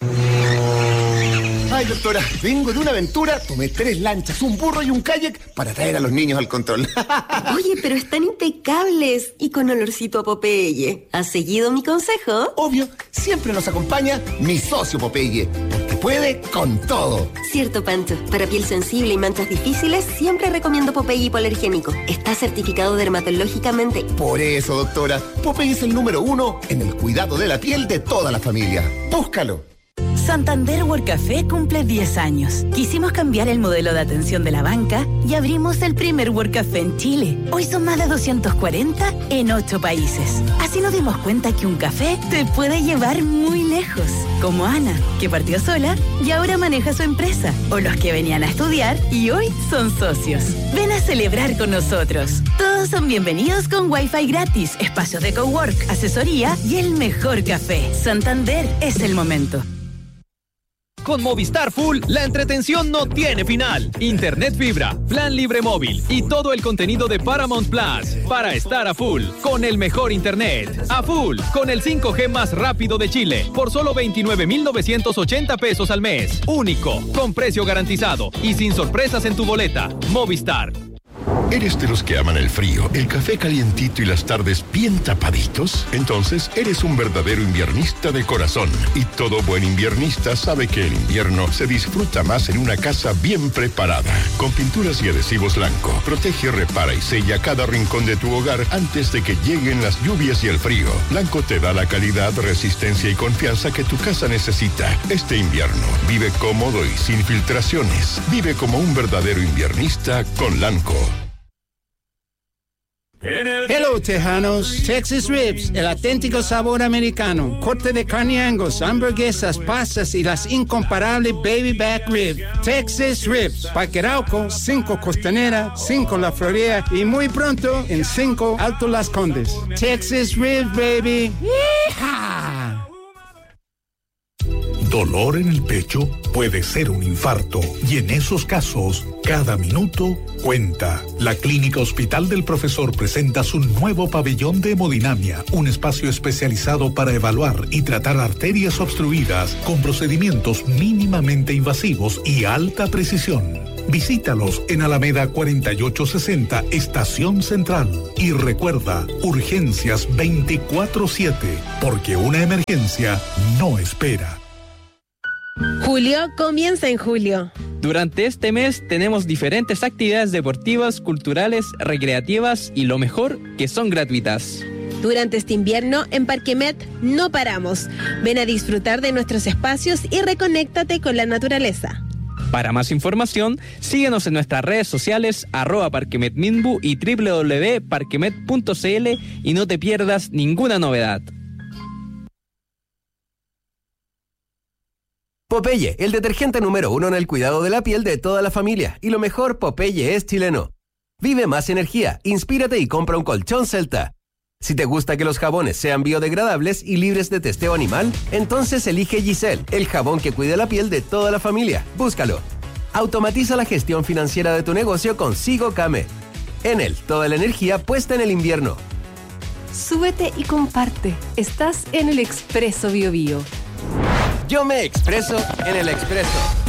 Speaker 12: Ay, doctora, vengo de una aventura, tomé tres lanchas, un burro y un kayak para traer a los niños al control.
Speaker 13: Oye, pero están impecables y con olorcito a Popeye. ¿Has seguido mi consejo?
Speaker 12: Obvio, siempre nos acompaña mi socio Popeye, porque puede con todo.
Speaker 13: Cierto, Pancho. Para piel sensible y manchas difíciles, siempre recomiendo Popeye hipoalergénico. Está certificado dermatológicamente.
Speaker 12: Por eso, doctora, Popeye es el número uno en el cuidado de la piel de toda la familia. Búscalo.
Speaker 14: Santander World Café cumple diez años. Quisimos cambiar el modelo de atención de la banca y abrimos el primer World Café en Chile. Hoy son más de doscientos cuarenta en ocho países. Así nos dimos cuenta que un café te puede llevar muy lejos. Como Ana, que partió sola y ahora maneja su empresa. O los que venían a estudiar y hoy son socios. Ven a celebrar con nosotros. Todos son bienvenidos con Wi-Fi gratis, espacios de cowork, asesoría y el mejor café. Santander es el momento.
Speaker 15: Con Movistar Full, la entretención no tiene final. Internet fibra, plan libre móvil y todo el contenido de Paramount Plus para estar a full con el mejor internet. A full con el cinco G más rápido de Chile por solo veintinueve mil novecientos ochenta pesos al mes. Único, con precio garantizado y sin sorpresas en tu boleta. Movistar.
Speaker 16: ¿Eres de los que aman el frío, el café calientito y las tardes bien tapaditos? Entonces, eres un verdadero inviernista de corazón. Y todo buen inviernista sabe que el invierno se disfruta más en una casa bien preparada. Con pinturas y adhesivos Lanco, protege, repara y sella cada rincón de tu hogar antes de que lleguen las lluvias y el frío. Lanco te da la calidad, resistencia y confianza que tu casa necesita. Este invierno, vive cómodo y sin filtraciones. Vive como un verdadero inviernista con Lanco.
Speaker 17: Hello, Tejanos. Texas Ribs, el auténtico sabor americano. Corte de carne Angus, hamburguesas, pastas y las incomparables Baby Back Rib. Texas Ribs, Parque Arauco, cinco Costanera, cinco La Florida y muy pronto en cinco Alto Las Condes. Texas Ribs, baby. ¡Yeehaw!
Speaker 10: Dolor en el pecho puede ser un infarto y en esos casos, cada minuto cuenta. La Clínica Hospital del Profesor presenta su nuevo pabellón de hemodinamia, un espacio especializado para evaluar y tratar arterias obstruidas con procedimientos mínimamente invasivos y alta precisión. Visítalos en Alameda cuarenta y ocho sesenta, Estación Central. Y recuerda, urgencias veinticuatro siete, porque una emergencia no espera.
Speaker 18: Julio comienza en julio.
Speaker 19: Durante este mes tenemos diferentes actividades deportivas, culturales, recreativas y lo mejor, que son gratuitas.
Speaker 18: Durante este invierno, en Parquemet no paramos. Ven a disfrutar de nuestros espacios y reconéctate con la naturaleza.
Speaker 19: Para más información, síguenos en nuestras redes sociales, arroba parquemetminbu y doble u doble u doble u punto parquemet punto c l y no te pierdas ninguna novedad.
Speaker 8: Popeye, el detergente número uno en el cuidado de la piel de toda la familia. Y lo mejor, Popeye es chileno. Vive más energía, inspírate y compra un colchón Celta. Si te gusta que los jabones sean biodegradables y libres de testeo animal, entonces elige Giselle, el jabón que cuida la piel de toda la familia. Búscalo. Automatiza la gestión financiera de tu negocio con Sigo Came. Enel, toda la energía puesta en el invierno.
Speaker 7: Súbete y comparte. Estás en el Expreso Bio Bio.
Speaker 8: Yo me expreso en el Expreso.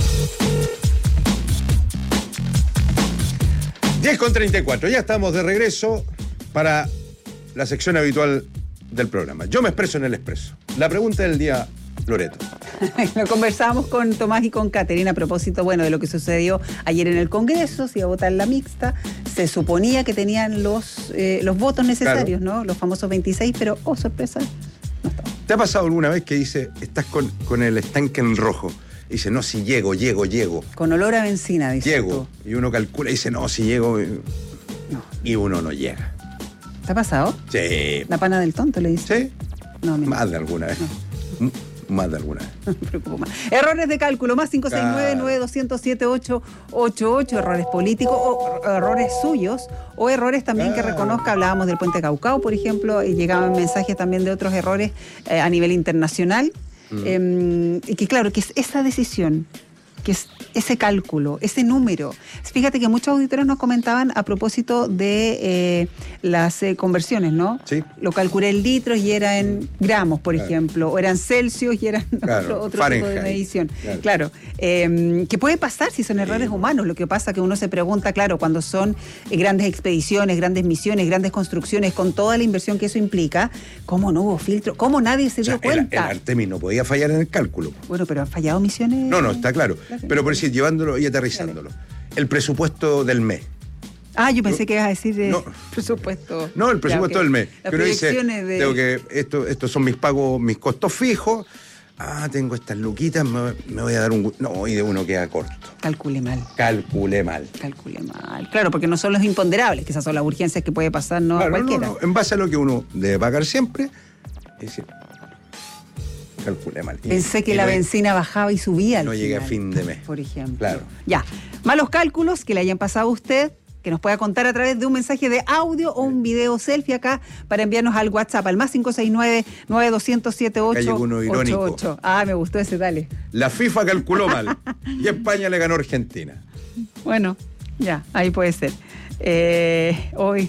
Speaker 2: diez con treinta y cuatro, ya estamos de regreso para la sección habitual del programa. Yo me expreso en el Expreso. La pregunta del día, Loreto.
Speaker 5: Lo conversamos con Tomás y con Caterina a propósito, bueno, de lo que sucedió ayer en el Congreso, se iba a votar la mixta, se suponía que tenían los, eh, los votos necesarios, claro, ¿no? Los famosos veintiséis, pero, oh, sorpresa, no estaba.
Speaker 2: ¿Te ha pasado alguna vez que dice, estás con, con el estanque en rojo? Y dice, no, si llego, llego, llego.
Speaker 5: Con olor a benzina, dice.
Speaker 2: Llego. Tú. Y uno calcula y dice, no, si llego. No. Y uno no llega.
Speaker 5: ¿Te ha pasado?
Speaker 2: Sí.
Speaker 5: ¿La pana del tonto le dice?
Speaker 2: Sí.
Speaker 5: No, mi
Speaker 2: Más de alguna vez. No. Más de alguna vez.
Speaker 5: No me preocupo más. Errores de cálculo, más cinco seis nueve, nueve dos cero siete, ocho ocho ocho, errores políticos o errores suyos o errores también ah. que reconozca. Hablábamos del puente Caucao, por ejemplo, y llegaban mensajes también de otros errores eh, a nivel internacional. Mm. Eh, y que claro, que es esa decisión, que es ese cálculo, ese número. Fíjate que muchos auditores nos comentaban a propósito de eh, las eh, conversiones, ¿no?
Speaker 2: Sí.
Speaker 5: Lo calculé en litros y era en gramos, por claro. ejemplo, o eran celsius y eran
Speaker 2: claro.
Speaker 5: otro, otro tipo de medición. Claro, claro. Eh, ¿qué puede pasar si son errores sí. humanos? Lo que pasa que uno se pregunta, claro, cuando son eh, grandes expediciones, grandes misiones, grandes construcciones, con toda la inversión que eso implica, ¿cómo no hubo filtro? ¿Cómo nadie se
Speaker 2: o sea,
Speaker 5: dio cuenta?
Speaker 2: El, el Artemis no podía fallar en el cálculo.
Speaker 5: Bueno, pero han fallado misiones.
Speaker 2: No, no, está claro. claro. Pero por decir, llevándolo y aterrizándolo. Dale. El presupuesto del mes.
Speaker 5: Ah, yo pensé que ibas a decir de
Speaker 2: no,
Speaker 5: presupuesto.
Speaker 2: No, el presupuesto
Speaker 5: ya, okay.
Speaker 2: del mes.
Speaker 5: Las
Speaker 2: que uno dice,
Speaker 5: de...
Speaker 2: tengo que, esto, estos son mis pagos, mis costos fijos. Ah, tengo estas luquitas, me, me voy a dar un... No, y de uno queda corto.
Speaker 5: Calcule mal.
Speaker 2: Calcule mal.
Speaker 5: Calcule mal. Claro, porque no son los imponderables, que esas son las urgencias que puede pasar, no
Speaker 2: claro,
Speaker 5: a cualquiera.
Speaker 2: No, no. En base a lo que uno debe pagar siempre, es decir, calculé mal.
Speaker 5: Pensé que la benzina bajaba y subía al
Speaker 2: No llegué a fin de mes.
Speaker 5: Por ejemplo.
Speaker 2: Claro.
Speaker 5: Ya. Malos cálculos que le hayan pasado a usted, que nos pueda contar a través de un mensaje de audio o un video selfie acá para enviarnos al WhatsApp al más cinco seis nueve, nueve dos cero siete, ocho ocho ocho. Ah, me gustó ese, dale.
Speaker 2: La FIFA calculó mal y España le ganó a Argentina.
Speaker 5: Bueno, ya, ahí puede ser. Eh, hoy.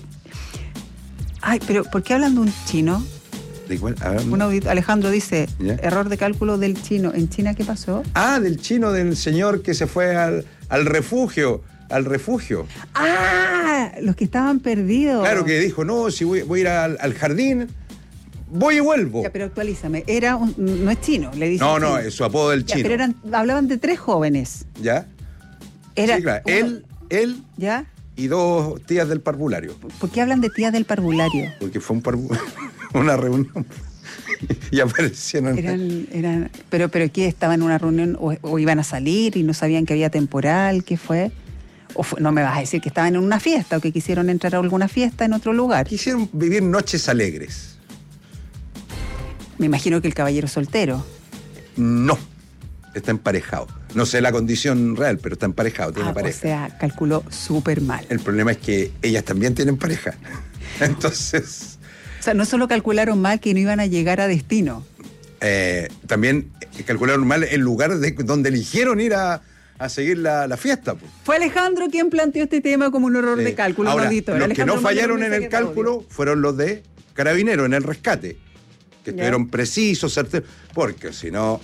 Speaker 5: Ay, pero ¿por qué hablan de un chino?
Speaker 2: ¿De cuál? A ver,
Speaker 5: un audito, Alejandro dice,
Speaker 2: ¿ya?
Speaker 5: Error de cálculo del chino. ¿En China qué pasó?
Speaker 2: Ah, del chino, del señor que se fue al, al refugio. Al refugio.
Speaker 5: Ah, los que estaban perdidos.
Speaker 2: Claro, que dijo, no, si voy, voy a ir al, al jardín, voy y vuelvo.
Speaker 5: Ya, pero actualízame. Era un, no es chino, le dice.
Speaker 2: No, no, es su apodo del
Speaker 5: ya,
Speaker 2: chino.
Speaker 5: Pero eran, hablaban de tres jóvenes.
Speaker 2: ¿Ya?
Speaker 5: Era
Speaker 2: sí, claro.
Speaker 5: uno,
Speaker 2: él, él
Speaker 5: ¿ya?
Speaker 2: y dos tías del parvulario.
Speaker 5: ¿Por qué hablan de tías del parvulario?
Speaker 2: Porque fue un parvu una reunión. Y aparecieron.
Speaker 5: Eran, eran, pero, pero ¿qué? ¿Estaban en una reunión o, o iban a salir y no sabían que había temporal? ¿Qué fue? O fue, no me vas a decir que estaban en una fiesta o que quisieron entrar a alguna fiesta en otro lugar.
Speaker 2: Quisieron vivir noches alegres.
Speaker 5: Me imagino que el caballero soltero.
Speaker 2: No, está emparejado. No sé la condición real, pero está emparejado, tiene
Speaker 5: ah,
Speaker 2: pareja.
Speaker 5: O sea, calculó súper mal.
Speaker 2: El problema es que ellas también tienen pareja. Entonces...
Speaker 5: O sea, no solo calcularon mal que no iban a llegar a destino.
Speaker 2: Eh, también calcularon mal el lugar de donde eligieron ir a, a seguir la, la fiesta. Pues.
Speaker 5: Fue Alejandro quien planteó este tema como un error sí. de cálculo.
Speaker 2: Ahora,
Speaker 5: auditor.
Speaker 2: los
Speaker 5: Alejandro
Speaker 2: que no fallaron en el cálculo fueron los de Carabineros en el rescate, que ya. estuvieron precisos, certeros, porque si no...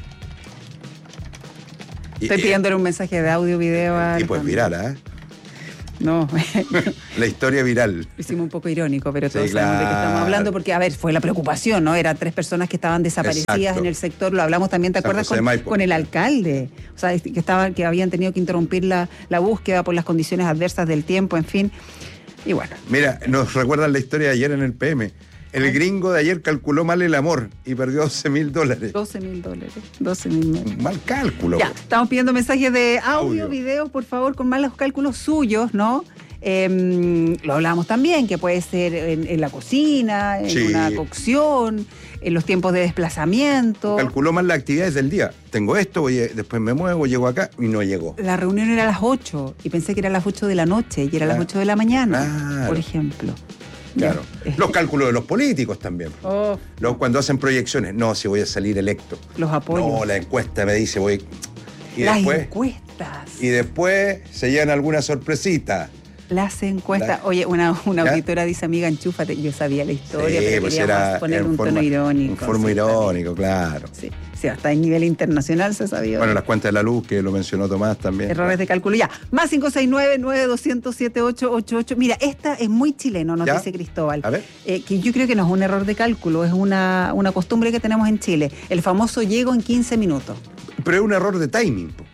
Speaker 5: Estoy pidiéndole un mensaje de audio, video a...
Speaker 2: Y pues viral, ¿eh?
Speaker 5: No.
Speaker 2: La historia viral.
Speaker 5: Lo hicimos un poco irónico, pero todos
Speaker 2: sí,
Speaker 5: sabemos
Speaker 2: claro.
Speaker 5: de qué estamos hablando, porque, a ver, fue la preocupación, ¿no? Eran tres personas que estaban desaparecidas Exacto. en el sector, lo hablamos también, ¿te acuerdas? Con, con el alcalde, o sea, que estaban, que habían tenido que interrumpir la, la búsqueda por las condiciones adversas del tiempo, en fin, y bueno.
Speaker 2: Mira, nos recuerdan la historia de ayer en el P M. El gringo de ayer calculó mal el amor y perdió doce mil dólares.
Speaker 5: doce mil dólares. doce mil.
Speaker 2: Mal cálculo.
Speaker 5: Ya, estamos pidiendo mensajes de audio, audio, video, por favor, con malos cálculos suyos, ¿no? Eh, lo hablábamos también, que puede ser en, en la cocina, en sí. una cocción, en los tiempos de desplazamiento.
Speaker 2: Calculó mal las actividades del día. Tengo esto, voy, después me muevo, llego acá y no llegó.
Speaker 5: La reunión era a las ocho y pensé que era a las ocho de la noche y era a las ocho de la mañana, claro. por ejemplo.
Speaker 2: Claro. Los cálculos de los políticos también.
Speaker 5: Oh.
Speaker 2: Los, cuando hacen proyecciones, no, si voy a salir electo.
Speaker 5: Los apoyos.
Speaker 2: No, la encuesta me dice, voy...
Speaker 5: Y Las después, encuestas.
Speaker 2: Y después se llevan alguna sorpresita.
Speaker 5: Las encuestas. La, Oye, una, una auditora dice, amiga, enchúfate. Yo sabía la historia, sí, pero pues queríamos poner un forma, tono irónico.
Speaker 2: Un forma sí, irónico, claro.
Speaker 5: Sí, sí, hasta en nivel internacional se sabía.
Speaker 2: Bueno, las cuentas de la luz, que lo mencionó Tomás también.
Speaker 5: Errores de cálculo. Ya, más cinco seis nueve, nueve dos cero cero, siete ocho ocho ocho. Mira, esta es muy chileno, nos ¿Ya? dice Cristóbal.
Speaker 2: A ver.
Speaker 5: Eh, que yo creo que no es un error de cálculo, es una, una costumbre que tenemos en Chile. El famoso llego en quince minutos.
Speaker 2: Pero es un error de timing, po.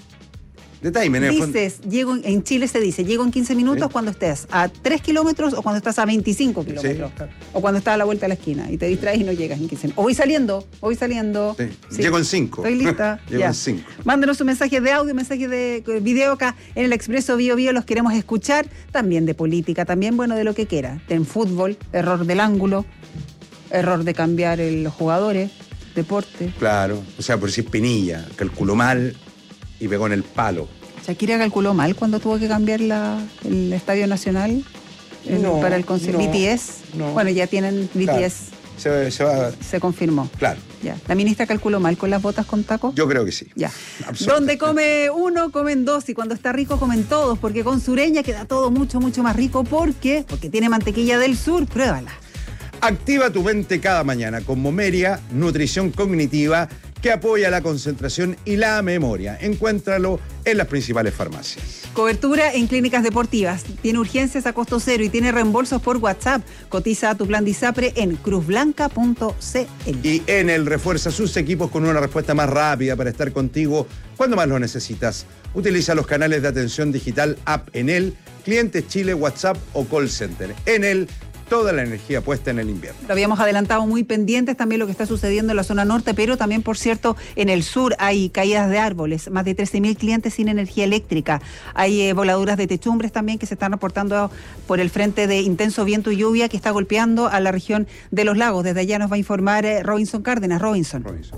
Speaker 2: De timing, en
Speaker 5: Dices, llego, en Chile se dice, llego en quince minutos ¿Sí? cuando estés a tres kilómetros o cuando estás a veinticinco kilómetros. Sí. O cuando estás a la vuelta de la esquina y te distraes y no llegas en quince minutos. O voy saliendo, o voy saliendo.
Speaker 2: Sí. Sí. Llego en cinco.
Speaker 5: Estoy lista.
Speaker 2: Llego
Speaker 5: ya.
Speaker 2: en cinco.
Speaker 5: Mándenos un mensaje de audio, un mensaje de video acá en el Expreso Bio Bio, los queremos escuchar. También de política, también, bueno, de lo que quiera. En fútbol, error del ángulo, error de cambiar el, los jugadores, deporte.
Speaker 2: Claro, o sea, por decir Pinilla, calculó mal y pegó en el palo.
Speaker 5: Shakira calculó mal cuando tuvo que cambiar la, el Estadio Nacional el,
Speaker 2: no,
Speaker 5: para el concierto.
Speaker 2: No,
Speaker 5: B T S.
Speaker 2: No.
Speaker 5: Bueno, ya tienen B T S.
Speaker 2: Claro. Se, se, va...
Speaker 5: se confirmó.
Speaker 2: Claro.
Speaker 5: Ya. ¿La ministra calculó mal con las botas con taco?
Speaker 2: Yo creo que sí.
Speaker 5: Ya. Donde come uno, comen dos. Y cuando está rico, comen todos. Porque con Sureña queda todo mucho, mucho más rico. ¿Por qué? Porque tiene mantequilla del sur. Pruébala.
Speaker 2: Activa tu mente cada mañana con Momeria, nutrición cognitiva que apoya la concentración y la memoria. Encuéntralo en las principales farmacias.
Speaker 5: Cobertura en clínicas deportivas. Tiene urgencias a costo cero y tiene reembolsos por WhatsApp. Cotiza a tu plan Disapre en cruz blanca punto c l.
Speaker 2: Y Enel refuerza sus equipos con una respuesta más rápida para estar contigo cuando más lo necesitas. Utiliza los canales de atención digital App Enel, Clientes Chile, WhatsApp o Call Center. Enel, toda la energía puesta en el invierno.
Speaker 5: Lo habíamos adelantado, muy pendientes también lo que está sucediendo en la zona norte, pero también, por cierto, en el sur hay caídas de árboles, más de trece mil clientes sin energía eléctrica. Hay eh, voladuras de techumbres también que se están reportando por el frente de intenso viento y lluvia que está golpeando a la región de los lagos. Desde allá nos va a informar eh, Robinson Cárdenas. Robinson.
Speaker 2: Robinson.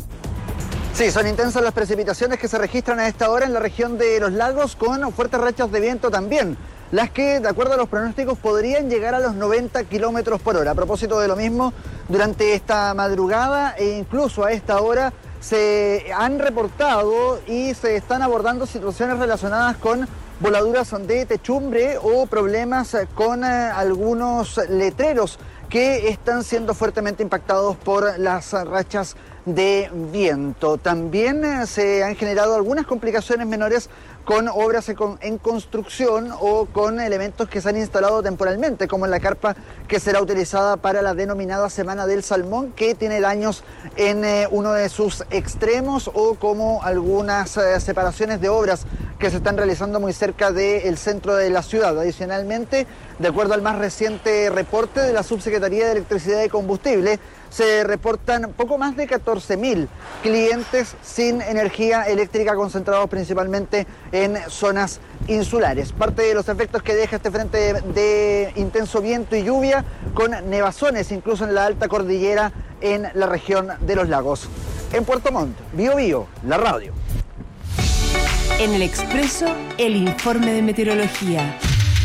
Speaker 20: Sí, son intensas las precipitaciones que se registran a esta hora en la región de los lagos, con fuertes rachas de viento también, las que, de acuerdo a los pronósticos, podrían llegar a los noventa kilómetros por hora. A propósito de lo mismo, durante esta madrugada e incluso a esta hora se han reportado y se están abordando situaciones relacionadas con voladuras de techumbre o problemas con eh, algunos letreros que están siendo fuertemente impactados por las rachas de viento. También eh, se han generado algunas complicaciones menores con obras en construcción o con elementos que se han instalado temporalmente, como en la carpa que será utilizada para la denominada Semana del Salmón, que tiene daños en eh, uno de sus extremos, o como algunas eh, separaciones de obras que se están realizando muy cerca del centro de la ciudad. Adicionalmente, de acuerdo al más reciente reporte de la Subsecretaría de Electricidad y Combustible, se reportan poco más de catorce mil clientes sin energía eléctrica, concentrados principalmente en zonas insulares. Parte de los efectos que deja este frente de, de intenso viento y lluvia, con nevazones incluso en la alta cordillera en la región de los lagos. En Puerto Montt, Bío Bío, la radio.
Speaker 7: En el Expreso, el informe de meteorología.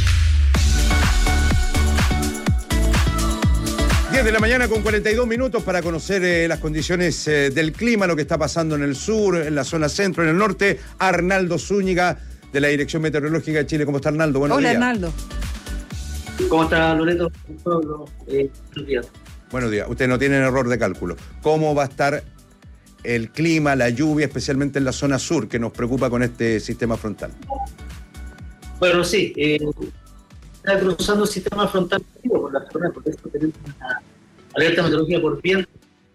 Speaker 2: diez de la mañana con cuarenta y dos minutos para conocer eh, las condiciones eh, del clima, lo que está pasando en el sur, en la zona centro, en el norte. Arnaldo Zúñiga, de la Dirección Meteorológica de Chile. ¿Cómo está, Arnaldo? Buenos
Speaker 5: Hola,
Speaker 2: días.
Speaker 5: Arnaldo.
Speaker 21: ¿Cómo está, Loreto? Eh, buenos días.
Speaker 2: Buenos días. Ustedes no tienen error de cálculo. ¿Cómo va a estar el clima, la lluvia, especialmente en la zona sur, que nos preocupa con este sistema frontal?
Speaker 21: Bueno, sí. Eh, está cruzando el sistema frontal por la zona, por eso tenemos una alerta meteorológica por viento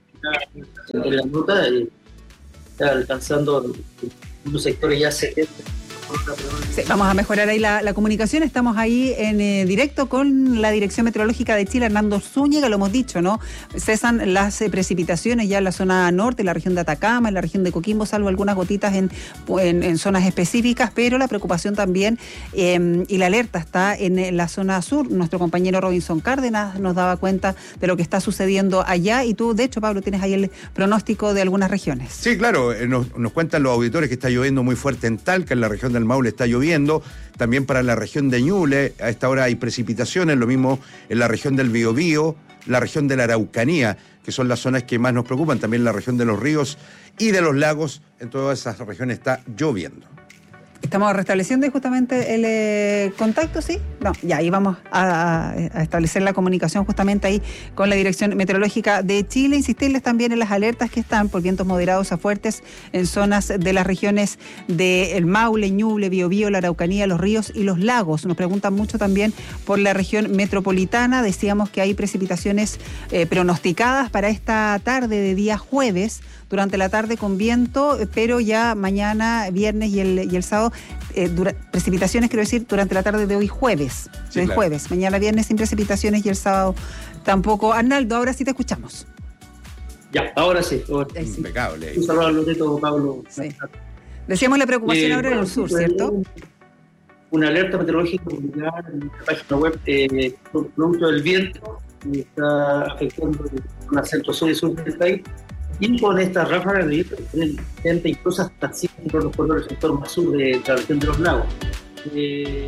Speaker 21: en la nota, y está alcanzando unos sectores ya setenta.
Speaker 5: Sí, vamos a mejorar ahí la, la comunicación. Estamos ahí en eh, directo con la Dirección Meteorológica de Chile, Arnaldo Zúñiga, lo hemos dicho, ¿no? Cesan las eh, precipitaciones ya en la zona norte, en la región de Atacama, en la región de Coquimbo, salvo algunas gotitas en, en, en zonas específicas, pero la preocupación también eh, y la alerta está en, en la zona sur. Nuestro compañero Robinson Cárdenas nos daba cuenta de lo que está sucediendo allá, y tú, de hecho, Pablo, tienes ahí el pronóstico de algunas regiones.
Speaker 2: Sí, claro, eh, nos, nos cuentan los auditores que está lloviendo muy fuerte en Talca, en la región del Maule está lloviendo, también para la región de Ñuble, a esta hora hay precipitaciones, lo mismo en la región del Biobío, la región de la Araucanía, que son las zonas que más nos preocupan, también la región de los ríos y de los lagos, en todas esas regiones está lloviendo.
Speaker 5: Estamos restableciendo justamente el eh, contacto, ¿sí? No, ya ahí vamos a, a establecer la comunicación justamente ahí con la Dirección Meteorológica de Chile. Insistirles también en las alertas que están por vientos moderados a fuertes en zonas de las regiones de El Maule, Ñuble, Biobío, la Araucanía, los ríos y los lagos. Nos preguntan mucho también por la región metropolitana. Decíamos que hay precipitaciones eh, pronosticadas para esta tarde de día jueves, durante la tarde con viento, pero ya mañana, viernes y el, y el sábado, eh, dura, precipitaciones, quiero decir, durante la tarde de hoy jueves.
Speaker 2: Sí,
Speaker 5: de
Speaker 2: claro.
Speaker 5: jueves, mañana viernes sin precipitaciones y el sábado tampoco. Arnaldo, ahora sí te escuchamos.
Speaker 21: Ya, ahora sí. Ahora
Speaker 5: sí.
Speaker 2: Impecable.
Speaker 21: Un saludo a Loreto, Pablo.
Speaker 5: Sí. Decíamos la preocupación
Speaker 21: Eh,
Speaker 5: ahora en el sur, ¿cierto?
Speaker 21: Una alerta meteorológica publicada en nuestra página web, eh, producto del viento, que está afectando el centro sur y sur del país. Y con estas ráfagas de viento que incluso hasta cinco kilómetros por hora en el sector más sur de la región de los lagos. Eh,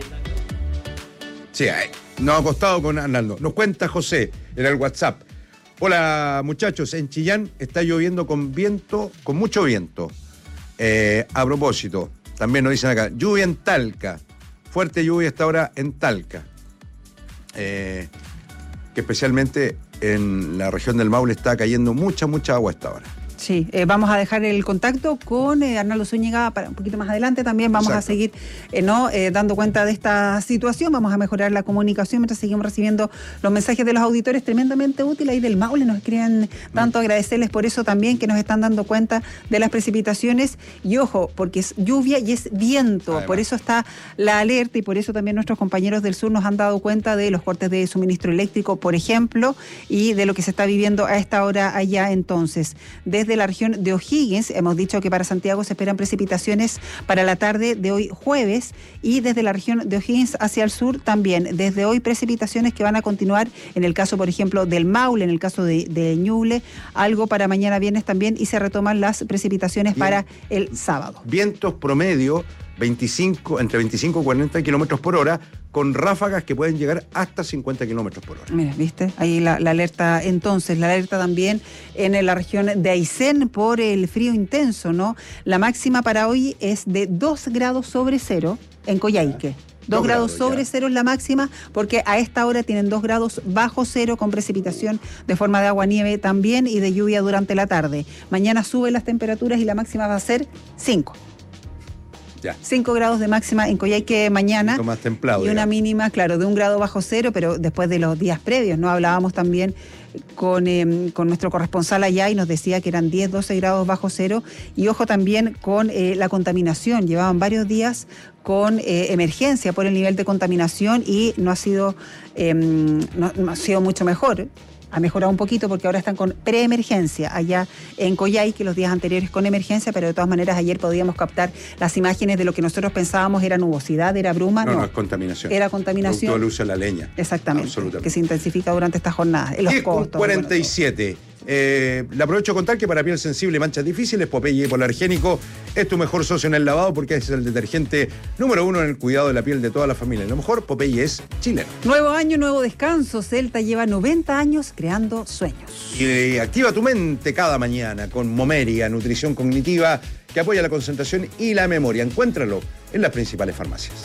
Speaker 2: Sí, nos ha costado con Arnaldo. Nos cuenta José en el WhatsApp. Hola muchachos, en Chillán está lloviendo con viento, con mucho viento. Eh, a propósito, también nos dicen acá, lluvia en Talca. Fuerte lluvia hasta ahora en Talca. Eh, que especialmente en la región del Maule está cayendo mucha, mucha agua hasta ahora.
Speaker 5: Sí, eh, vamos a dejar el contacto con eh, Arnaldo Zúñiga para un poquito más adelante. También vamos Exacto. a seguir eh, no eh, dando cuenta de esta situación. Vamos a mejorar la comunicación mientras seguimos recibiendo los mensajes de los auditores, tremendamente útil ahí del Maule. Nos escriben tanto, agradecerles por eso también, que nos están dando cuenta de las precipitaciones. Y ojo, porque es lluvia y es viento. Además. Por eso está la alerta, y por eso también nuestros compañeros del sur nos han dado cuenta de los cortes de suministro eléctrico, por ejemplo, y de lo que se está viviendo a esta hora allá. Entonces, desde la región de O'Higgins, hemos dicho que para Santiago se esperan precipitaciones para la tarde de hoy jueves, y desde la región de O'Higgins hacia el sur también, desde hoy precipitaciones que van a continuar en el caso, por ejemplo, del Maule, en el caso de, de Ñuble, algo para mañana viernes también, y se retoman las precipitaciones Bien. para el sábado.
Speaker 2: Vientos promedio veinticinco, entre veinticinco y cuarenta kilómetros por hora, con ráfagas que pueden llegar hasta cincuenta kilómetros por hora.
Speaker 5: Mira, ¿viste? Ahí la, la alerta, entonces, la alerta también en la región de Aysén por el frío intenso, ¿no? La máxima para hoy es de dos grados sobre cero en Coyhaique. Dos grados, grados sobre ya. cero es la máxima, porque a esta hora tienen dos grados bajo cero, con precipitación de forma de agua-nieve también y de lluvia durante la tarde. Mañana suben las temperaturas y la máxima va a ser cinco. cinco grados de máxima en Coyhaique mañana.
Speaker 2: Más templado,
Speaker 5: y una digamos. mínima, claro, de un grado bajo cero, pero después de los días previos, ¿no? Hablábamos también con, eh, con nuestro corresponsal allá, y nos decía que eran diez, doce grados bajo cero. Y ojo también con eh, la contaminación. Llevaban varios días con eh, emergencia por el nivel de contaminación, y no ha sido, eh, no, no ha sido mucho mejor. ha mejorado un poquito porque ahora están con preemergencia allá en Coyhai, que los días anteriores con emergencia, pero de todas maneras ayer podíamos captar las imágenes de lo que nosotros pensábamos era nubosidad, era bruma.
Speaker 2: No, no,
Speaker 5: no
Speaker 2: es contaminación.
Speaker 5: Era contaminación.
Speaker 2: Producto del uso de la leña.
Speaker 5: Exactamente.
Speaker 2: Absolutamente.
Speaker 5: Que se intensifica durante esta jornada. En los
Speaker 2: diez con
Speaker 5: costos.
Speaker 2: cuarenta y siete. Eh, le aprovecho a contar que para piel sensible y manchas difíciles, Popeye Hipoalergénico es tu mejor socio en el lavado porque es el detergente número uno en el cuidado de la piel de toda la familia. Lo mejor, Popeye es chileno.
Speaker 5: Nuevo año, nuevo descanso. Celta lleva noventa años creando sueños.
Speaker 2: Y eh, activa tu mente cada mañana con Momeria, nutrición cognitiva que apoya la concentración y la memoria. Encuéntralo en las principales farmacias.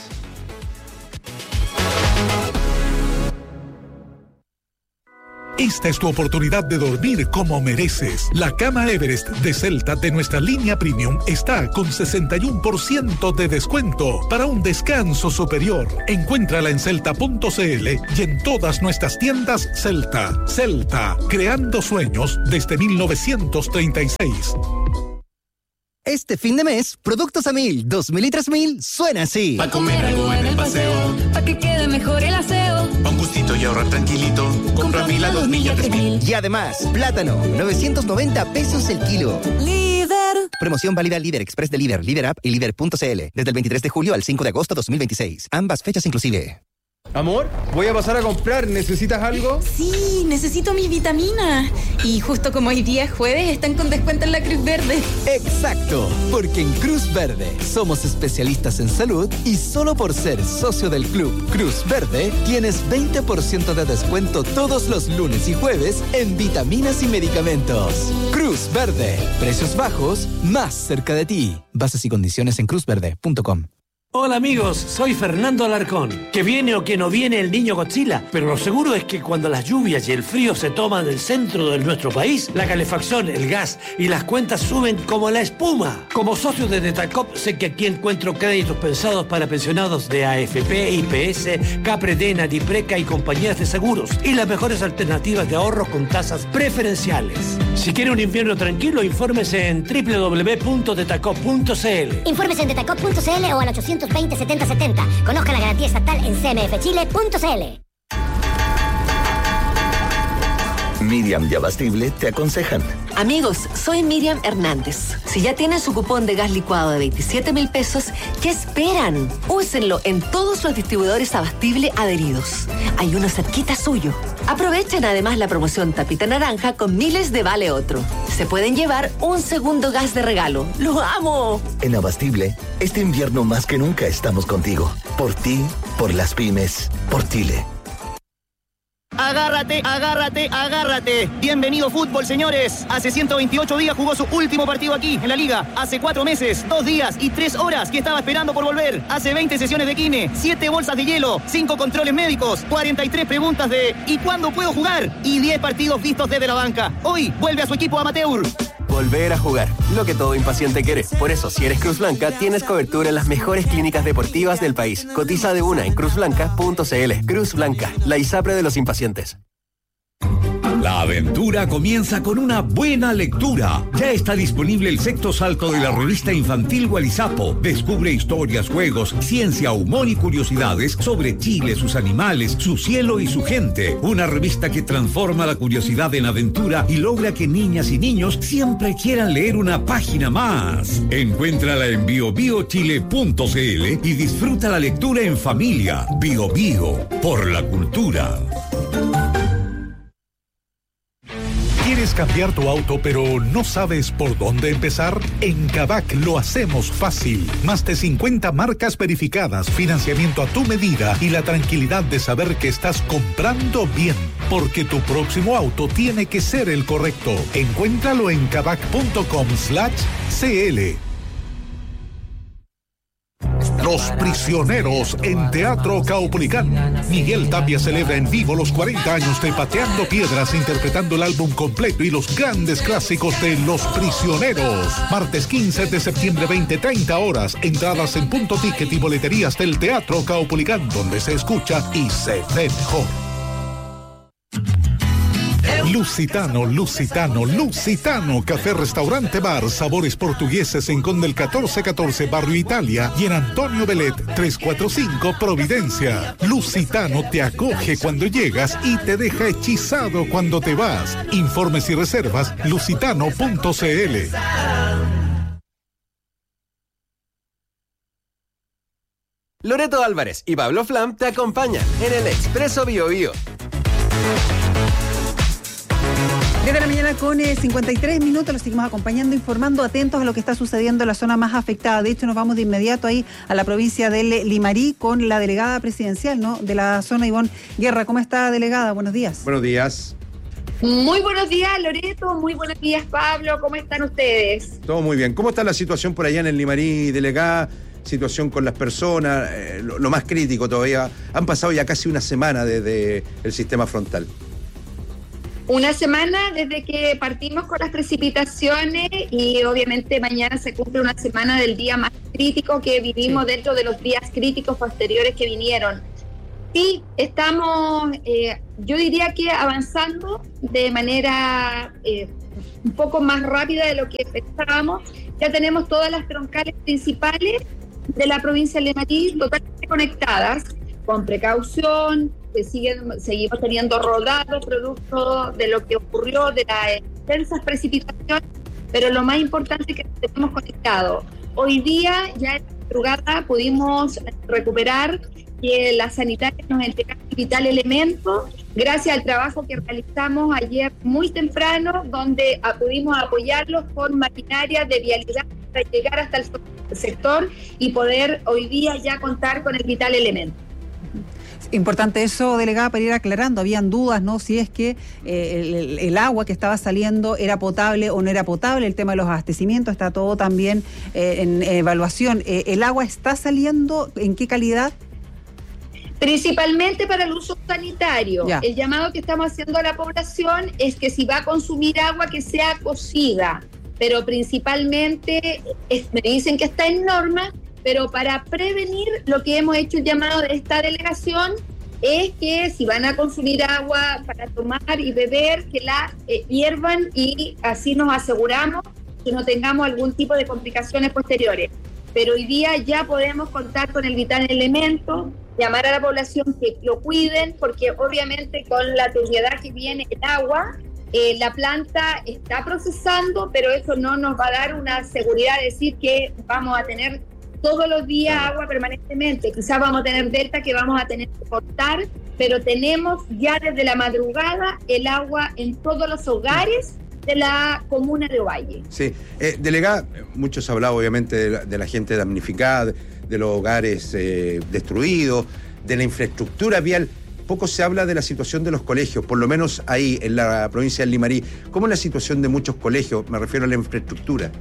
Speaker 10: Esta es tu oportunidad de dormir como mereces. La cama Everest de Celta de nuestra línea Premium está con sesenta y uno por ciento de descuento para un descanso superior. Encuéntrala en celta punto cl y en todas nuestras tiendas Celta. Celta, creando sueños desde mil novecientos treinta y seis.
Speaker 1: Este fin de mes, Productos a Mil, dos mil y tres mil, suena así.
Speaker 22: Pa' comer algo en el paseo, pa' que quede mejor el aseo.
Speaker 23: Pa' un gustito y ahorrar tranquilito, compra Mil a dos mil y a tres mil.
Speaker 1: Y además, plátano, novecientos noventa pesos el kilo.
Speaker 22: Líder.
Speaker 1: Promoción válida Líder Express de Líder, Líder App y Líder punto cl. Desde el veintitrés de julio al cinco de agosto de dos mil veintiséis. Ambas fechas inclusive.
Speaker 24: Amor, voy a pasar a comprar. ¿Necesitas algo?
Speaker 22: Sí, necesito mis vitaminas. Y justo como hoy día es jueves, están con descuento en la Cruz Verde.
Speaker 1: Exacto, porque en Cruz Verde somos especialistas en salud y solo por ser socio del club Cruz Verde tienes veinte por ciento de descuento todos los lunes y jueves en vitaminas y medicamentos. Cruz Verde, precios bajos, más cerca de ti. Bases y condiciones en cruz verde punto com.
Speaker 25: Hola amigos, soy Fernando Alarcón. Que viene o que no viene el niño Godzilla, pero lo seguro es que cuando las lluvias y el frío se toman el centro de nuestro país, la calefacción, el gas y las cuentas suben como la espuma. Como socio de Detacop sé que aquí encuentro créditos pensados para pensionados de A F P, I P S, Capredena, Dipreca y compañías de seguros y las mejores alternativas de ahorro con tasas preferenciales. Si quiere un invierno tranquilo, infórmese en doble u doble u doble u punto detacop punto cl.
Speaker 26: Infórmese en detacop punto cl o al ochocientos veinte setenta setenta. Conozca la garantía estatal en c m f chile punto cl.
Speaker 27: Miriam y Abastible te aconsejan.
Speaker 28: Amigos, soy Miriam Hernández. Si ya tienen su cupón de gas licuado de veintisiete mil pesos, ¿qué esperan? Úsenlo en todos los distribuidores Abastible adheridos. Hay uno cerquita suyo. Aprovechen además la promoción Tapita Naranja con miles de Vale Otro. Se pueden llevar un segundo gas de regalo. ¡Lo amo!
Speaker 27: En Abastible, este invierno más que nunca estamos contigo. Por ti, por las pymes, por Chile.
Speaker 29: Agárrate, agárrate, agárrate. Bienvenido fútbol, señores. Hace ciento veintiocho días jugó su último partido aquí, en la Liga. Hace cuatro meses, dos días y tres horas que estaba esperando por volver. Hace veinte sesiones de kine, siete bolsas de hielo, cinco controles médicos, cuarenta y tres preguntas de ¿y cuándo puedo jugar? Y diez partidos vistos desde la banca. Hoy vuelve a su equipo amateur.
Speaker 8: Volver a jugar, lo que todo impaciente quiere. Por eso, si eres Cruz Blanca, tienes cobertura en las mejores clínicas deportivas del país. Cotiza de una en cruz blanca punto cl. Cruz Blanca, la ISAPRE de los impacientes.
Speaker 10: La aventura comienza con una buena lectura. Ya está disponible el sexto salto de la revista infantil Gualizapo. Descubre historias, juegos, ciencia, humor y curiosidades sobre Chile, sus animales, su cielo y su gente. Una revista que transforma la curiosidad en aventura y logra que niñas y niños siempre quieran leer una página más. Encuéntrala en bio bio chile punto cl y disfruta la lectura en familia. Bio Bio, por la cultura. ¿Quieres cambiar tu auto pero no sabes por dónde empezar? En Kavak lo hacemos fácil. Más de cincuenta marcas verificadas, financiamiento a tu medida y la tranquilidad de saber que estás comprando bien. Porque tu próximo auto tiene que ser el correcto. Encuéntralo en kavak punto com slash cl. Los Prisioneros en Teatro Caupolicán. Miguel Tapia celebra en vivo los cuarenta años de Pateando Piedras, interpretando el álbum completo y los grandes clásicos de Los Prisioneros. Martes quince de septiembre, veinte treinta horas. Entradas en Punto Ticket y boleterías del Teatro Caupolicán, donde se escucha y se ve mejor. Lusitano, Lusitano, Lusitano, café, restaurante, bar, sabores portugueses en Conde el catorce catorce, Barrio Italia, y en Antonio Belet trescientos cuarenta y cinco, Providencia. Lusitano te acoge cuando llegas y te deja hechizado cuando te vas. Informes y reservas, lusitano punto c l.
Speaker 8: Loreto Álvarez y Pablo Flam te acompañan en el Expreso Bio Bio.
Speaker 5: diez de la mañana con eh, cincuenta y tres minutos, los seguimos acompañando, informando, atentos a lo que está sucediendo en la zona más afectada. De hecho, nos vamos de inmediato ahí a la provincia de Limarí con la delegada presidencial, ¿no?, de la zona, Ivonne Guerra. ¿Cómo está, delegada? Buenos días.
Speaker 2: Buenos días.
Speaker 3: Muy buenos días, Loreto. Muy buenos días, Pablo. ¿Cómo están ustedes?
Speaker 2: Todo muy bien. ¿Cómo está la situación por allá en el Limarí, delegada? Situación con las personas, eh, lo, lo más crítico todavía. Han pasado ya casi una semana desde el sistema frontal.
Speaker 3: Una semana desde que partimos con las precipitaciones y obviamente mañana se cumple una semana del día más crítico que vivimos sí. dentro de los días críticos posteriores que vinieron. Sí, estamos, eh, yo diría que avanzando de manera eh, un poco más rápida de lo que pensábamos. Ya tenemos todas las troncales principales de la provincia de Limarí totalmente conectadas, con precaución. Se siguen, seguimos teniendo rodados producto de lo que ocurrió, de las intensas precipitaciones, pero lo más importante es que tenemos conectado. Hoy día, ya en la madrugada, pudimos recuperar que las sanitarias nos entregaron vital elemento, gracias al trabajo que realizamos ayer muy temprano, donde pudimos apoyarlos con maquinaria de vialidad para llegar hasta el sector y poder hoy día ya contar con el vital elemento.
Speaker 5: Importante eso, delegada, para ir aclarando. Habían dudas, ¿no?, si es que eh, el, el agua que estaba saliendo era potable o no era potable. El tema de los abastecimientos está todo también eh, en evaluación. Eh, ¿El agua está saliendo? ¿En qué calidad?
Speaker 3: Principalmente para el uso sanitario.
Speaker 5: Ya.
Speaker 3: El llamado que estamos haciendo a la población es que si va a consumir agua, que sea cocida, pero principalmente es, me dicen que está en norma. Pero para prevenir, lo que hemos hecho el llamado de esta delegación es que si van a consumir agua para tomar y beber, que la eh, hiervan y así nos aseguramos que no tengamos algún tipo de complicaciones posteriores. Pero hoy día ya podemos contar con el vital elemento, llamar a la población que lo cuiden, porque obviamente con la turbiedad que viene el agua, eh, la planta está procesando, pero eso no nos va a dar una seguridad de decir que vamos a tener todos los días agua permanentemente. Quizás vamos a tener delta que vamos a tener que cortar, pero tenemos ya desde la madrugada el agua en todos los hogares de la comuna de Ovalle.
Speaker 2: Sí, eh, delegada, mucho se ha hablado obviamente de la, de la gente damnificada, de los hogares eh, destruidos, de la infraestructura vial. Poco se habla de la situación de los colegios, por lo menos ahí en la provincia del Limarí. ¿Cómo es la situación de muchos colegios? Me refiero a la infraestructura.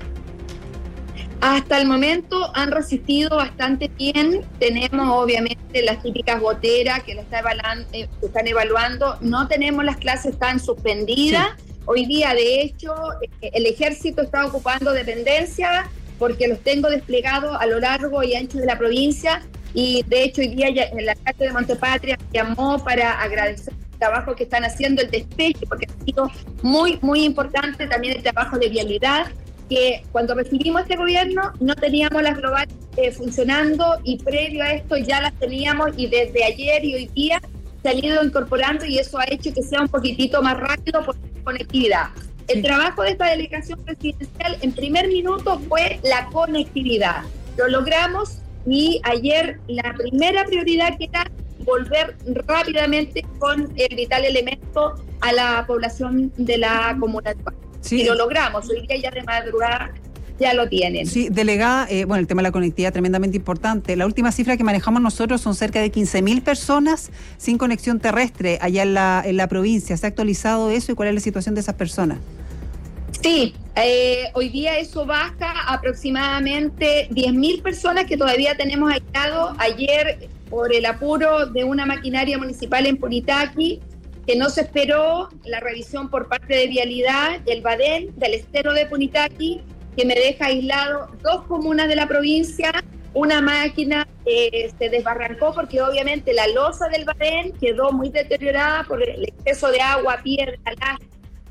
Speaker 3: Hasta el momento han resistido bastante bien. Tenemos obviamente las típicas goteras que la está evaluando, eh, están evaluando. No tenemos las clases tan suspendidas. Sí. Hoy día, de hecho, eh, el ejército está ocupando dependencias porque los tengo desplegados a lo largo y ancho de la provincia. Y de hecho, hoy día ya, en la alcalde de Montepatria llamó para agradecer el trabajo que están haciendo, el despeje, porque ha sido muy, muy importante también el trabajo de vialidad, que cuando recibimos este gobierno no teníamos las globales eh, funcionando y previo a esto ya las teníamos y desde ayer y hoy día se han ido incorporando y eso ha hecho que sea un poquitito más rápido por conectividad. El trabajo de esta delegación presidencial en primer minuto fue la conectividad. Lo logramos y ayer la primera prioridad que era volver rápidamente con el vital elemento a la población de la comuna de Ovalle. Sí. Y lo logramos, hoy día ya de madrugada ya lo tienen.
Speaker 5: Sí, delegada, eh, bueno, el tema de la conectividad tremendamente importante. La última cifra que manejamos nosotros son cerca de quince mil personas sin conexión terrestre allá en la, en la provincia. ¿Se ha actualizado eso y cuál es la situación de esas personas?
Speaker 3: Sí, eh, hoy día eso baja aproximadamente diez mil personas que todavía tenemos aislado. Ayer, por el apuro de una maquinaria municipal en Punitaqui, que no se esperó la revisión por parte de Vialidad, del Badén, del estero de Punitaqui, que me deja aislado dos comunas de la provincia. Una máquina eh, se desbarrancó porque obviamente la losa del Badén quedó muy deteriorada por el exceso de agua, piedra, lastre,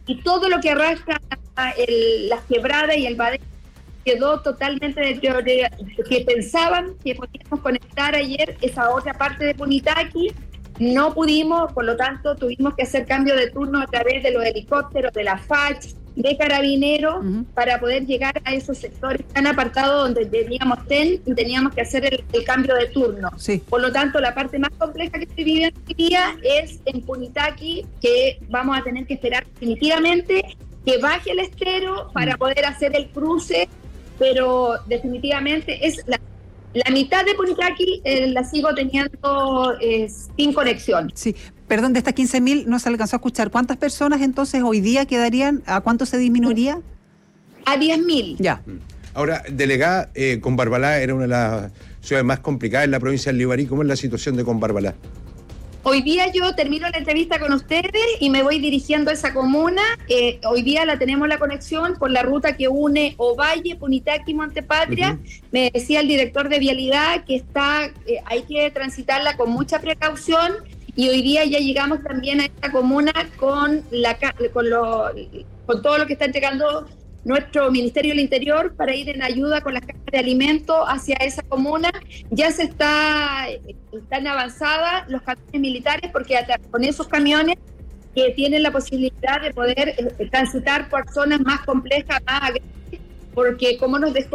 Speaker 3: y todo lo que arrastra el, las quebradas y el badén quedó totalmente deteriorado. Que pensaban que podíamos conectar ayer esa otra parte de Punitaqui, no pudimos, por lo tanto tuvimos que hacer cambio de turno a través de los helicópteros, de la F A C H, de Carabineros, uh-huh. para poder llegar a esos sectores tan apartados donde teníamos T E N y teníamos que hacer el, el cambio de turno.
Speaker 5: Sí. Por
Speaker 3: lo tanto, la parte más compleja que estoy viviendo hoy día es en Punitaqui, que vamos a tener que esperar definitivamente que baje el estero para uh-huh. poder hacer el cruce, pero definitivamente es la, la mitad de Punitaqui eh, la sigo teniendo eh, sin conexión.
Speaker 5: Sí. Perdón, de estas quince mil no se alcanzó a escuchar. ¿Cuántas personas entonces hoy día quedarían? ¿A cuánto se disminuiría?
Speaker 3: A diez mil.
Speaker 5: Ya.
Speaker 2: Ahora, delegada, eh, Combarbalá era una de las ciudades más complicadas en la provincia del Libarí. ¿Cómo es la situación de Combarbalá?
Speaker 3: Hoy día yo termino la entrevista con ustedes y me voy dirigiendo a esa comuna. Eh, hoy día la tenemos la conexión por la ruta que une Ovalle, Punitaqui, Montepatria. Uh-huh. Me decía el director de Vialidad que está, eh, hay que transitarla con mucha precaución. Y hoy día ya llegamos también a esta comuna con la con, lo, con todo lo que está entregando nuestro Ministerio del Interior para ir en ayuda con las cajas de alimentos hacia esa comuna. Ya se está, están avanzadas los camiones militares, porque con esos camiones que tienen la posibilidad de poder eh, transitar por zonas más complejas, más agresivas, porque como nos dejó